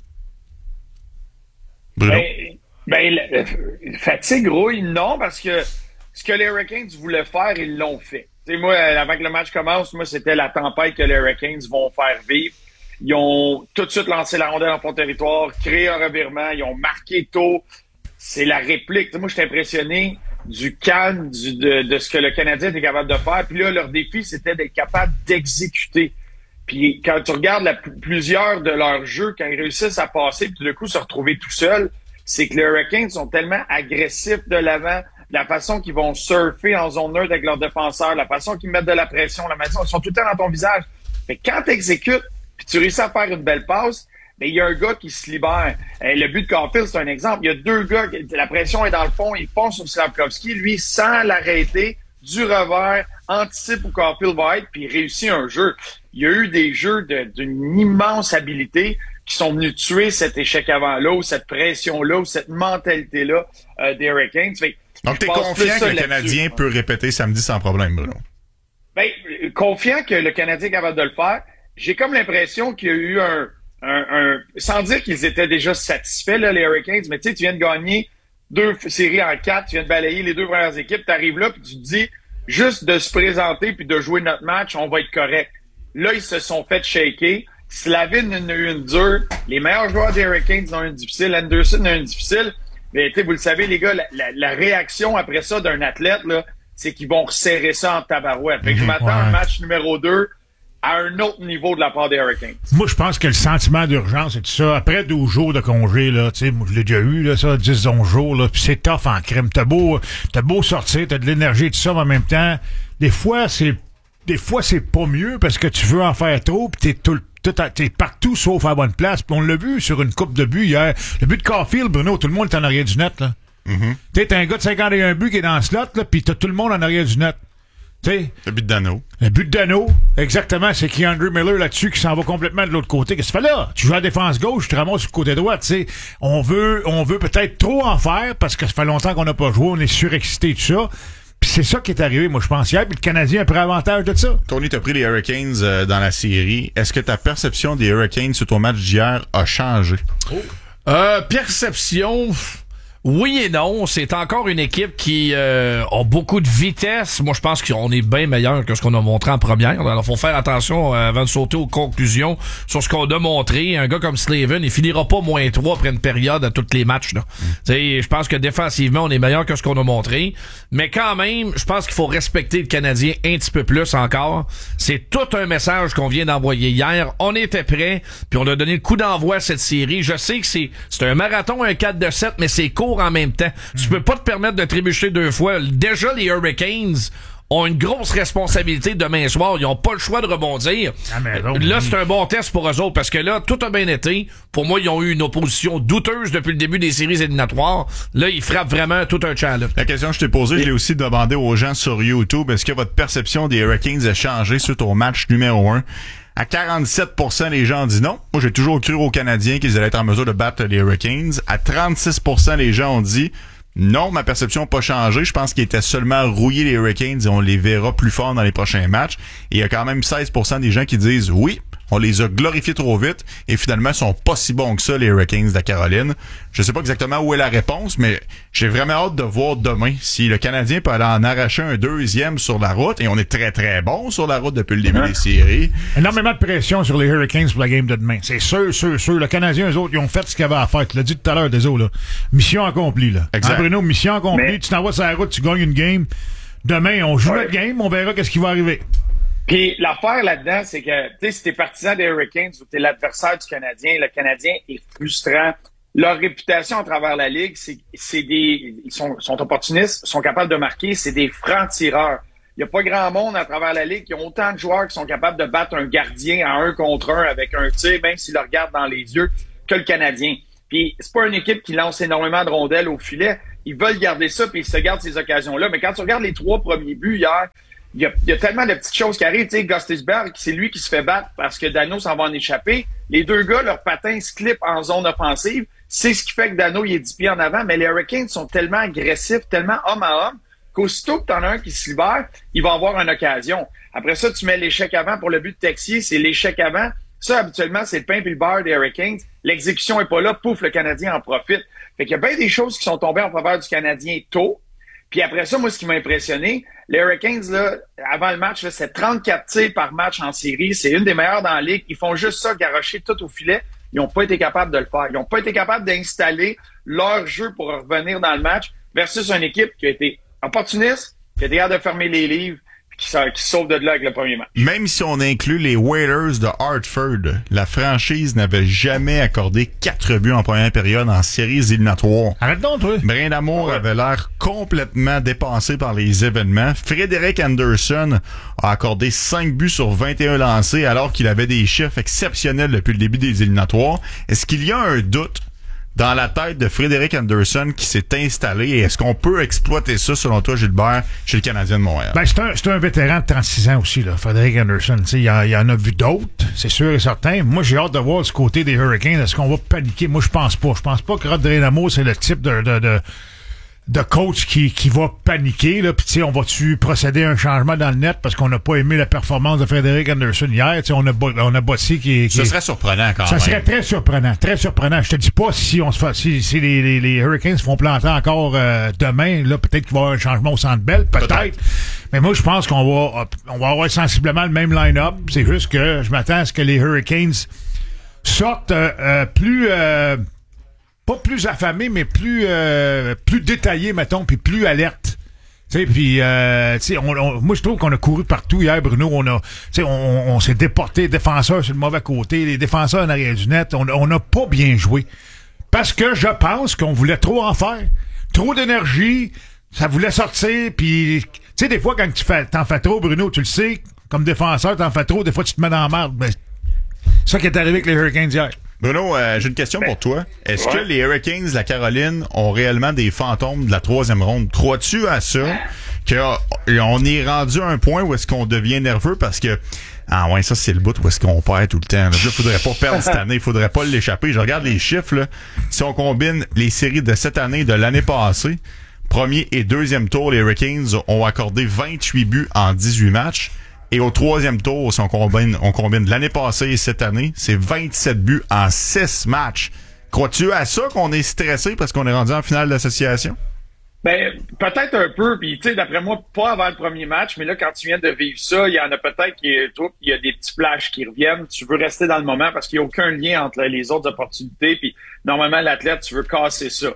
Bruno? Ben, ben la, la fatigue, rouille, non, parce que ce que les Hurricanes voulaient faire, ils l'ont fait. Tu sais, moi, avant que le match commence, moi, c'était la tempête que les Hurricanes vont faire vivre. Ils ont tout de suite lancé la rondelle en fond de territoire, créé un revirement, ils ont marqué tôt. C'est la réplique. Tu sais, moi, je suis impressionné du calme du, de, de ce que le Canadien était capable de faire. Puis là, leur défi, c'était d'être capable d'exécuter. Puis quand tu regardes la, plusieurs de leurs jeux, quand ils réussissent à passer, puis tout d'un coup se retrouver tout seuls, c'est que les Hurricanes sont tellement agressifs de l'avant, la façon qu'ils vont surfer en zone neutre avec leurs défenseurs, la façon qu'ils mettent de la pression, la façon ils sont tout le temps dans ton visage. Fait que quand tu exécutes, puis tu réussis à faire une belle passe, ben il y a un gars qui se libère. Euh, le but de Caulfield, c'est un exemple. Il y a deux gars, la pression est dans le fond, il fonce sur Slafkovský, lui, sans l'arrêter, du revers, anticipe où Caulfield va être, puis il réussit un jeu. Il y a eu des jeux de, d'une immense habileté qui sont venus tuer cet échec avant-là, ou cette pression-là, ou cette mentalité-là euh, des Hurricanes. Fait, donc, t'es confiant que le Canadien peut répéter samedi sans problème, Bruno? Ben, confiant que le Canadien est capable de le faire. J'ai comme l'impression qu'il y a eu un Un, un, sans dire qu'ils étaient déjà satisfaits, là, les Hurricanes, mais tu sais, tu viens de gagner deux séries en quatre, tu viens de balayer les deux premières équipes, tu arrives là, puis tu te dis, juste de se présenter puis de jouer notre match, on va être correct. Là, ils se sont fait shaker. Slavin en a eu une dure. Les meilleurs joueurs des Hurricanes en ont une difficile. Anderson en a une difficile. Mais tu sais, vous le savez, les gars, la, la, la réaction après ça d'un athlète, là, c'est qu'ils vont resserrer ça en tabarouette. Fait que je m'attends à un match numéro deux à un autre niveau de la part des Hurricanes. Moi, je pense que le sentiment d'urgence et tout ça, après douze jours de congé, là, tu sais, moi, je l'ai déjà eu, là, ça, dix onze jours, là, pis c'est tough en crème. T'as beau, t'as beau sortir, t'as de l'énergie et tout ça, mais en même temps, des fois, c'est, des fois, c'est pas mieux parce que tu veux en faire trop pis t'es tout le Tout à, t'es partout sauf à la bonne place. Puis on l'a vu sur une coupe de buts hier. Le but de Caulfield, Bruno, tout le monde est en arrière du net, là. Mm-hmm. Tu sais, t'as un gars de cinquante et un buts qui est dans le slot, là, pis t'as tout le monde en arrière du net. T'sais, le but de Dano. Le but de Dano, exactement, c'est Keandre Miller là-dessus qui s'en va complètement de l'autre côté. Qu'est-ce que tu fais là? Tu joues à la défense gauche, tu te ramasses sur le côté droit, tu sais. On veut, on veut peut-être trop en faire parce que ça fait longtemps qu'on n'a pas joué, on est surexcité, tout ça. Puis c'est ça qui est arrivé, moi, je pense, hier. Puis le Canadien a pris avantage de ça. Tony, t'as pris les Hurricanes euh, dans la série. Est-ce que ta perception des Hurricanes sur ton match d'hier a changé? Oh. Euh, perception... Oui et non, c'est encore une équipe qui euh, a beaucoup de vitesse. Moi, je pense qu'on est bien meilleur que ce qu'on a montré en première. Alors, faut faire attention euh, avant de sauter aux conclusions sur ce qu'on a montré. Un gars comme Slavin, il finira pas moins trois après une période à tous les matchs. Là. Mm. T'sais, je pense que défensivement, on est meilleur que ce qu'on a montré. Mais quand même, je pense qu'il faut respecter le Canadien un petit peu plus encore. C'est tout un message qu'on vient d'envoyer hier. On était prêts, puis on a donné le coup d'envoi à cette série. Je sais que c'est c'est un marathon, un quatre de sept, mais c'est court en même temps. Mm. Tu peux pas te permettre de trébucher deux fois. Déjà, les Hurricanes ont une grosse responsabilité demain soir. Ils ont pas le choix de rebondir. Ah, mais non, là, c'est un bon test pour eux autres parce que là, tout a bien été. Pour moi, ils ont eu une opposition douteuse depuis le début des séries éliminatoires. Là, ils frappent vraiment tout un challenge. La question que je t'ai posée, je l'ai aussi demandé aux gens sur YouTube. Est-ce que votre perception des Hurricanes a changé suite au match numéro un? À quarante-sept pour cent, les gens ont dit non. Moi, j'ai toujours cru aux Canadiens qu'ils allaient être en mesure de battre les Hurricanes. À trente-six pour cent, les gens ont dit non, ma perception n'a pas changé. Je pense qu'ils étaient seulement rouillés, les Hurricanes, et on les verra plus fort dans les prochains matchs. Et il y a quand même seize pour cent des gens qui disent oui, on les a glorifiés trop vite et finalement, ils sont pas si bons que ça, les Hurricanes de la Caroline. Je sais pas exactement où est la réponse, mais j'ai vraiment hâte de voir demain si le Canadien peut aller en arracher un deuxième sur la route. Et on est très, très bon sur la route depuis le début hein? des séries. Énormément de pression sur les Hurricanes pour la game de demain. C'est sûr, sûr, sûr. Le Canadien, eux autres, ils ont fait ce qu'ils avaient à faire. Tu l'as dit tout à l'heure, des autres, là. Mission accomplie, là. Exact. Hein, Bruno, mission accomplie. Mais... Tu t'envoies sur la route, tu gagnes une game. Demain, on joue ouais. notre game, on verra qu'est-ce qui va arriver. Puis l'affaire là-dedans, c'est que, tu sais, si t'es partisan des Hurricanes ou t'es l'adversaire du Canadien, le Canadien est frustrant. Leur réputation à travers la Ligue, c'est, c'est des, ils sont, sont opportunistes, sont capables de marquer, c'est des francs-tireurs. Il n'y a pas grand monde à travers la Ligue qui ont autant de joueurs qui sont capables de battre un gardien à un contre un avec un tir, même s'il le regarde dans les yeux, que le Canadien. Puis c'est pas une équipe qui lance énormément de rondelles au filet. Ils veulent garder ça, puis ils se gardent ces occasions-là. Mais quand tu regardes les trois premiers buts hier, il y a, il y a tellement de petites choses qui arrivent. Tu sais, Gostisberg, c'est lui qui se fait battre parce que Dano s'en va en échapper. Les deux gars, leurs patins se clippent en zone offensive. C'est ce qui fait que Dano, il est dix pieds en avant. Mais les Hurricanes sont tellement agressifs, tellement homme à homme, qu'aussitôt que t'en as un qui se libère, il va avoir une occasion. Après ça, tu mets l'échec avant pour le but de Texier. C'est l'échec avant. Ça, habituellement, c'est le pain et le beurre des Hurricanes. L'exécution est pas là. Pouf, le Canadien en profite. Fait qu'il y a bien des choses qui sont tombées en faveur du Canadien tôt. Puis après ça, moi, ce qui m'a impressionné, les Hurricanes, là, avant le match, là, c'est trente-quatre tirs par match en série. C'est une des meilleures dans la ligue. Ils font juste ça, garrocher tout au filet. Ils n'ont pas été capables de le faire. Ils n'ont pas été capables d'installer leur jeu pour revenir dans le match versus une équipe qui a été opportuniste, qui a été capable de fermer les livres, qui, qui sauve de là avec le premier match. Même si on inclut les Whalers de Hartford, la franchise n'avait jamais accordé quatre buts en première période en séries éliminatoires. Arrête donc, toi! Brindamour ouais. avait l'air complètement dépensé par les événements. Frédéric Anderson a accordé cinq buts sur vingt et un lancés alors qu'il avait des chiffres exceptionnels depuis le début des éliminatoires. Est-ce qu'il y a un doute dans la tête de Frédéric Anderson qui s'est installé et est-ce qu'on peut exploiter ça, selon toi, Gilbert, chez le Canadien de Montréal? Ben, c'est un, c'est un vétéran de trente-six ans aussi, là, Frédéric Anderson. Il y, y en a vu d'autres, c'est sûr et certain. Moi, j'ai hâte de voir du côté des Hurricanes. Est-ce qu'on va paniquer? Moi, je pense pas. Je pense pas que Rod Brindamour, c'est le type de... de, de de coach qui qui va paniquer là, puis tu sais, on va-tu procéder à un changement dans le net parce qu'on n'a pas aimé la performance de Frédéric Anderson hier. Tu sais, on a on a Bossy qui, qui ce serait surprenant quand ça même. Ça serait très surprenant, très surprenant. Je te dis pas si on se fait, si, si les, les les Hurricanes se font planter encore euh, demain, là peut-être qu'il va y avoir un changement au Centre Bell, peut-être. peut-être. Mais moi je pense qu'on va on va avoir sensiblement le même line-up. C'est juste que je m'attends à ce que les Hurricanes sortent euh, euh, plus euh, pas plus affamé, mais plus euh, plus détaillé, mettons, puis plus alerte. Tu sais, puis euh, tu sais, on, on, moi je trouve qu'on a couru partout hier, Bruno. On a, tu sais, on, on s'est déporté, défenseurs sur le mauvais côté, les défenseurs en arrière du net. On n'a pas bien joué parce que je pense qu'on voulait trop en faire, trop d'énergie, ça voulait sortir. Puis tu sais, des fois quand tu fais, t'en fais trop, Bruno, tu le sais, comme défenseur, t'en fais trop, des fois tu te mets dans la merde. Ben, c'est ça qui est arrivé avec les Hurricanes hier. Bruno, euh, j'ai une question pour toi. Est-ce ouais. que les Hurricanes de la Caroline ont réellement des fantômes de la troisième ronde? Crois-tu à ça? Qu'on est rendu à un point où est-ce qu'on devient nerveux parce que ah ouais, ça c'est le bout où est-ce qu'on perd tout le temps. Là, il faudrait pas perdre cette année, il faudrait pas l'échapper. Je regarde les chiffres, là. Si on combine les séries de cette année et de l'année passée, premier et deuxième tour, les Hurricanes ont accordé vingt-huit buts en dix-huit matchs. Et au troisième tour, si on combine, on combine l'année passée et cette année, c'est vingt-sept buts en six matchs. Crois-tu à ça qu'on est stressé parce qu'on est rendu en finale d'association? Ben, peut-être un peu, puis tu sais, d'après moi, pas avant le premier match, mais là, quand tu viens de vivre ça, il y en a peut-être qui, toi, il y a des petits flashs qui reviennent. Tu veux rester dans le moment parce qu'il n'y a aucun lien entre les autres opportunités, puis normalement, l'athlète, tu veux casser ça.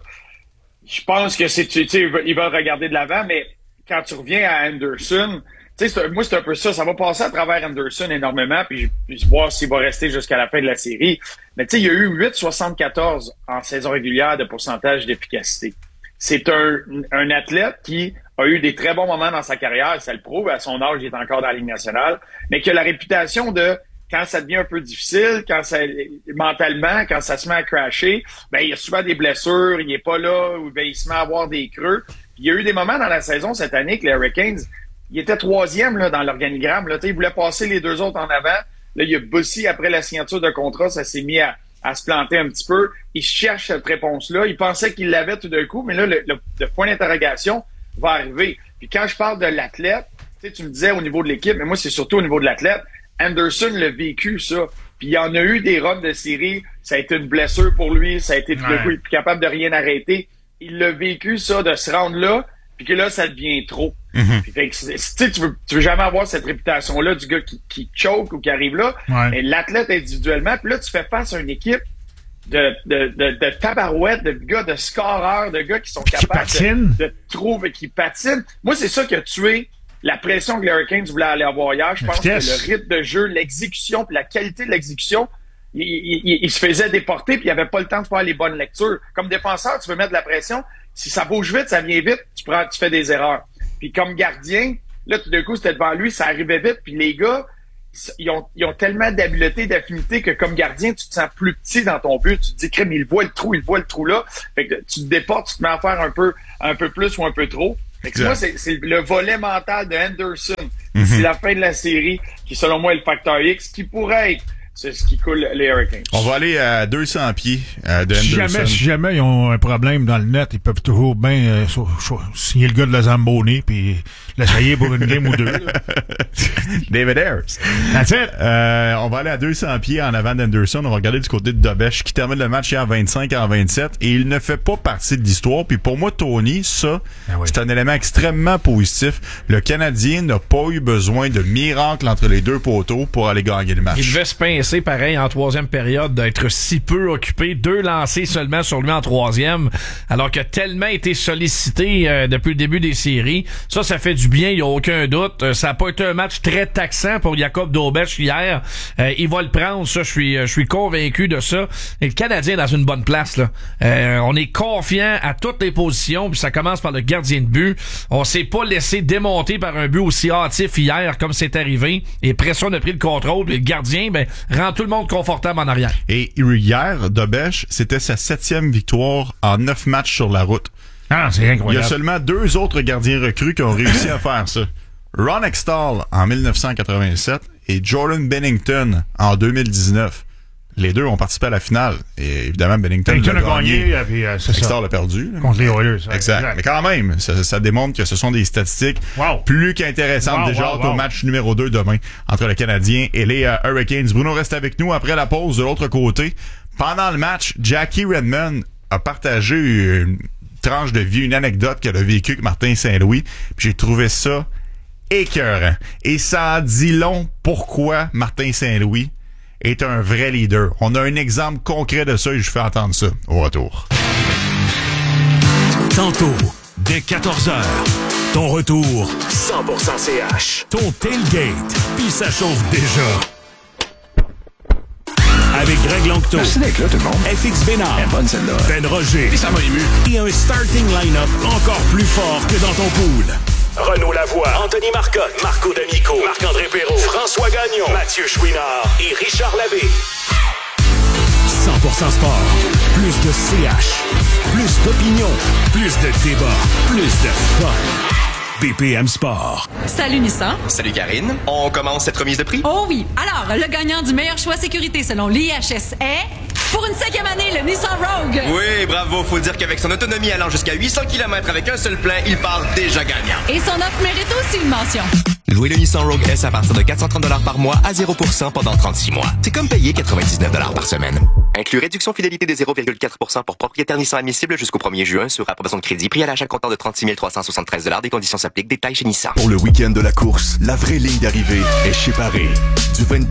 Je pense que c'est, tu sais, ils veulent regarder de l'avant, mais quand tu reviens à Anderson, tu sais, moi, c'est un peu ça. Ça va passer à travers Anderson énormément, puis, puis voir s'il va rester jusqu'à la fin de la série. Mais tu sais, il y a eu huit virgule soixante-quatorze en saison régulière de pourcentage d'efficacité. C'est un, un athlète qui a eu des très bons moments dans sa carrière, ça le prouve. À son âge, il est encore dans la Ligue nationale, mais qui a la réputation de, quand ça devient un peu difficile, quand ça, mentalement, quand ça se met à crasher, ben, il y a souvent des blessures, il est pas là, ou ben, il se met à avoir des creux. Puis, il y a eu des moments dans la saison cette année que les Hurricanes, il était troisième là, dans l'organigramme. Là. Il voulait passer les deux autres en avant. Là, il y a Bossy, après la signature de contrat, ça s'est mis à, à se planter un petit peu. Il cherche cette réponse-là. Il pensait qu'il l'avait tout d'un coup, mais là, le, le, le point d'interrogation va arriver. Puis quand je parle de l'athlète, tu me disais au niveau de l'équipe, mais moi, c'est surtout au niveau de l'athlète. Anderson l'a vécu, ça. Puis il y en a eu des runs de série. Ça a été une blessure pour lui. Ça a été tout d'un coup, il est plus capable de rien arrêter. Il l'a vécu, ça, de se rendre là, puis que là, ça devient trop. Mm-hmm. Fait que, tu veux, tu veux jamais avoir cette réputation-là du gars qui, qui choke ou qui arrive là. Ouais. Mais l'athlète individuellement, puis là, tu fais face à une équipe de, de, de, de tabarouettes, de gars, de scoreurs, de gars qui sont qui capables patinent. de, de trouver, qui patinent. Moi, c'est ça qui a tué la pression que les Hurricanes voulaient aller avoir hier. Je pense que le rythme de jeu, l'exécution, puis la qualité de l'exécution, il, il, il, il se faisait déporter, puis il avait pas le temps de faire les bonnes lectures. Comme défenseur, tu veux mettre de la pression. Si ça bouge vite, ça vient vite, tu prends, tu fais des erreurs. Puis comme gardien, là, tout d'un coup, c'était devant lui, ça arrivait vite. Puis les gars, ils ont, ils ont tellement d'habileté, d'affinité que comme gardien, tu te sens plus petit dans ton but. Tu te dis, crème, il voit le trou, il voit le trou là. Fait que tu te déportes, tu te mets à faire un peu, un peu plus ou un peu trop. Fait que moi, c'est, c'est le volet mental de Henderson. Mm-hmm. C'est la fin de la série qui, selon moi, est le facteur X, qui pourrait être c'est ce qui coule les Hurricanes. On va aller à deux cents pieds euh, de si Henderson. Jamais, si jamais ils ont un problème dans le net, ils peuvent toujours bien euh, so, so, signer le gars de la Zamboni puis l'essayer pour une game ou deux. David Ayers. That's it. Euh, on va aller à deux cents pieds en avant d'Henderson. On va regarder du côté de Dobèche qui termine le match hier vingt-cinq à vingt-sept et il ne fait pas partie de l'histoire. Puis pour moi, Tony, ça, ah oui. c'est un élément extrêmement positif. Le Canadien n'a pas eu besoin de miracle entre les deux poteaux pour aller gagner le match. Il devait se pincer pareil en troisième période d'être si peu occupé, deux lancés seulement sur lui en troisième, alors qu'il a tellement été sollicité euh, depuis le début des séries. Ça, ça fait du bien, il n'y a aucun doute. Euh, ça n'a pas été un match très taxant pour Jacob Dobèche hier. Euh, il va le prendre, ça, je suis je suis convaincu de ça. Et le Canadien est dans une bonne place, là. Euh, on est confiant à toutes les positions, puis ça commence par le gardien de but. On s'est pas laissé démonter par un but aussi hâtif hier, comme c'est arrivé. Et après ça, on a pris le contrôle, puis le gardien, ben, rend tout le monde confortable en arrière. Et hier, Dobèche, c'était sa septième victoire en neuf matchs sur la route. Ah, c'est incroyable. Il y a seulement deux autres gardiens recrues qui ont réussi à faire ça. Ron Extall en dix-neuf cent quatre-vingt-sept et Jordan Bennington en deux mille dix-neuf. Les deux ont participé à la finale. Et évidemment, Bennington, Bennington a, a gagné. gagné et puis, euh, c'est Extall ça. a perdu. Contre les Oilers. Exact. exact. Mais quand même, ça, ça démontre que ce sont des statistiques wow. plus qu'intéressantes. Wow, Déjà wow, wow. au match numéro deux demain entre le Canadien et les uh, Hurricanes. Bruno reste avec nous après la pause de l'autre côté. Pendant le match, Jackie Redmond a partagé une tranche de vie, une anecdote qu'elle a vécue avec Martin Saint-Louis. Puis j'ai trouvé ça écœurant. Et ça en dit long pourquoi Martin Saint-Louis est un vrai leader. On a un exemple concret de ça et je fais entendre ça au retour. Tantôt, dès quatorze heures, ton retour cent pour cent C H. Ton tailgate, puis ça chauffe déjà. Avec Greg Lanctot. Merci d'être là, tout le monde. F X Bénard. Elle est bonne, celle-là. Ben Roger. Et ça m'a ému. Et un starting line-up encore plus fort que dans ton pool. Renaud Lavoie, Anthony Marcotte, Marco D'Amico, Marc-André Perrault, François Gagnon, Mathieu Chouinard et Richard Labbé. cent pour cent sport. Plus de C H. Plus d'opinion. Plus de débat. Plus de fun. B P M Sport. Salut Nissan. Salut Karine. On commence cette remise de prix? Oh oui. Alors, le gagnant du meilleur choix sécurité selon l'I H S est... Pour une cinquième année, le Nissan Rogue. Oui, bravo. Faut dire qu'avec son autonomie allant jusqu'à huit cents kilomètres avec un seul plein, il part déjà gagnant. Et son offre mérite aussi une mention. Louez le Nissan Rogue S à partir de quatre cent trente dollars par mois à zéro pour cent pendant trente-six mois. C'est comme payer quatre-vingt-dix-neuf dollars par semaine. Inclus réduction fidélité de zéro virgule quatre pour cent pour propriétaire Nissan admissible jusqu'au premier juin sur approbation de crédit. Prix à l'achat comptant de trente-six mille trois cent soixante-treize dollars. Des conditions s'appliquent. Détails chez Nissan. Pour le week-end de la course, la vraie ligne d'arrivée est chez Paris. Du vingt-deux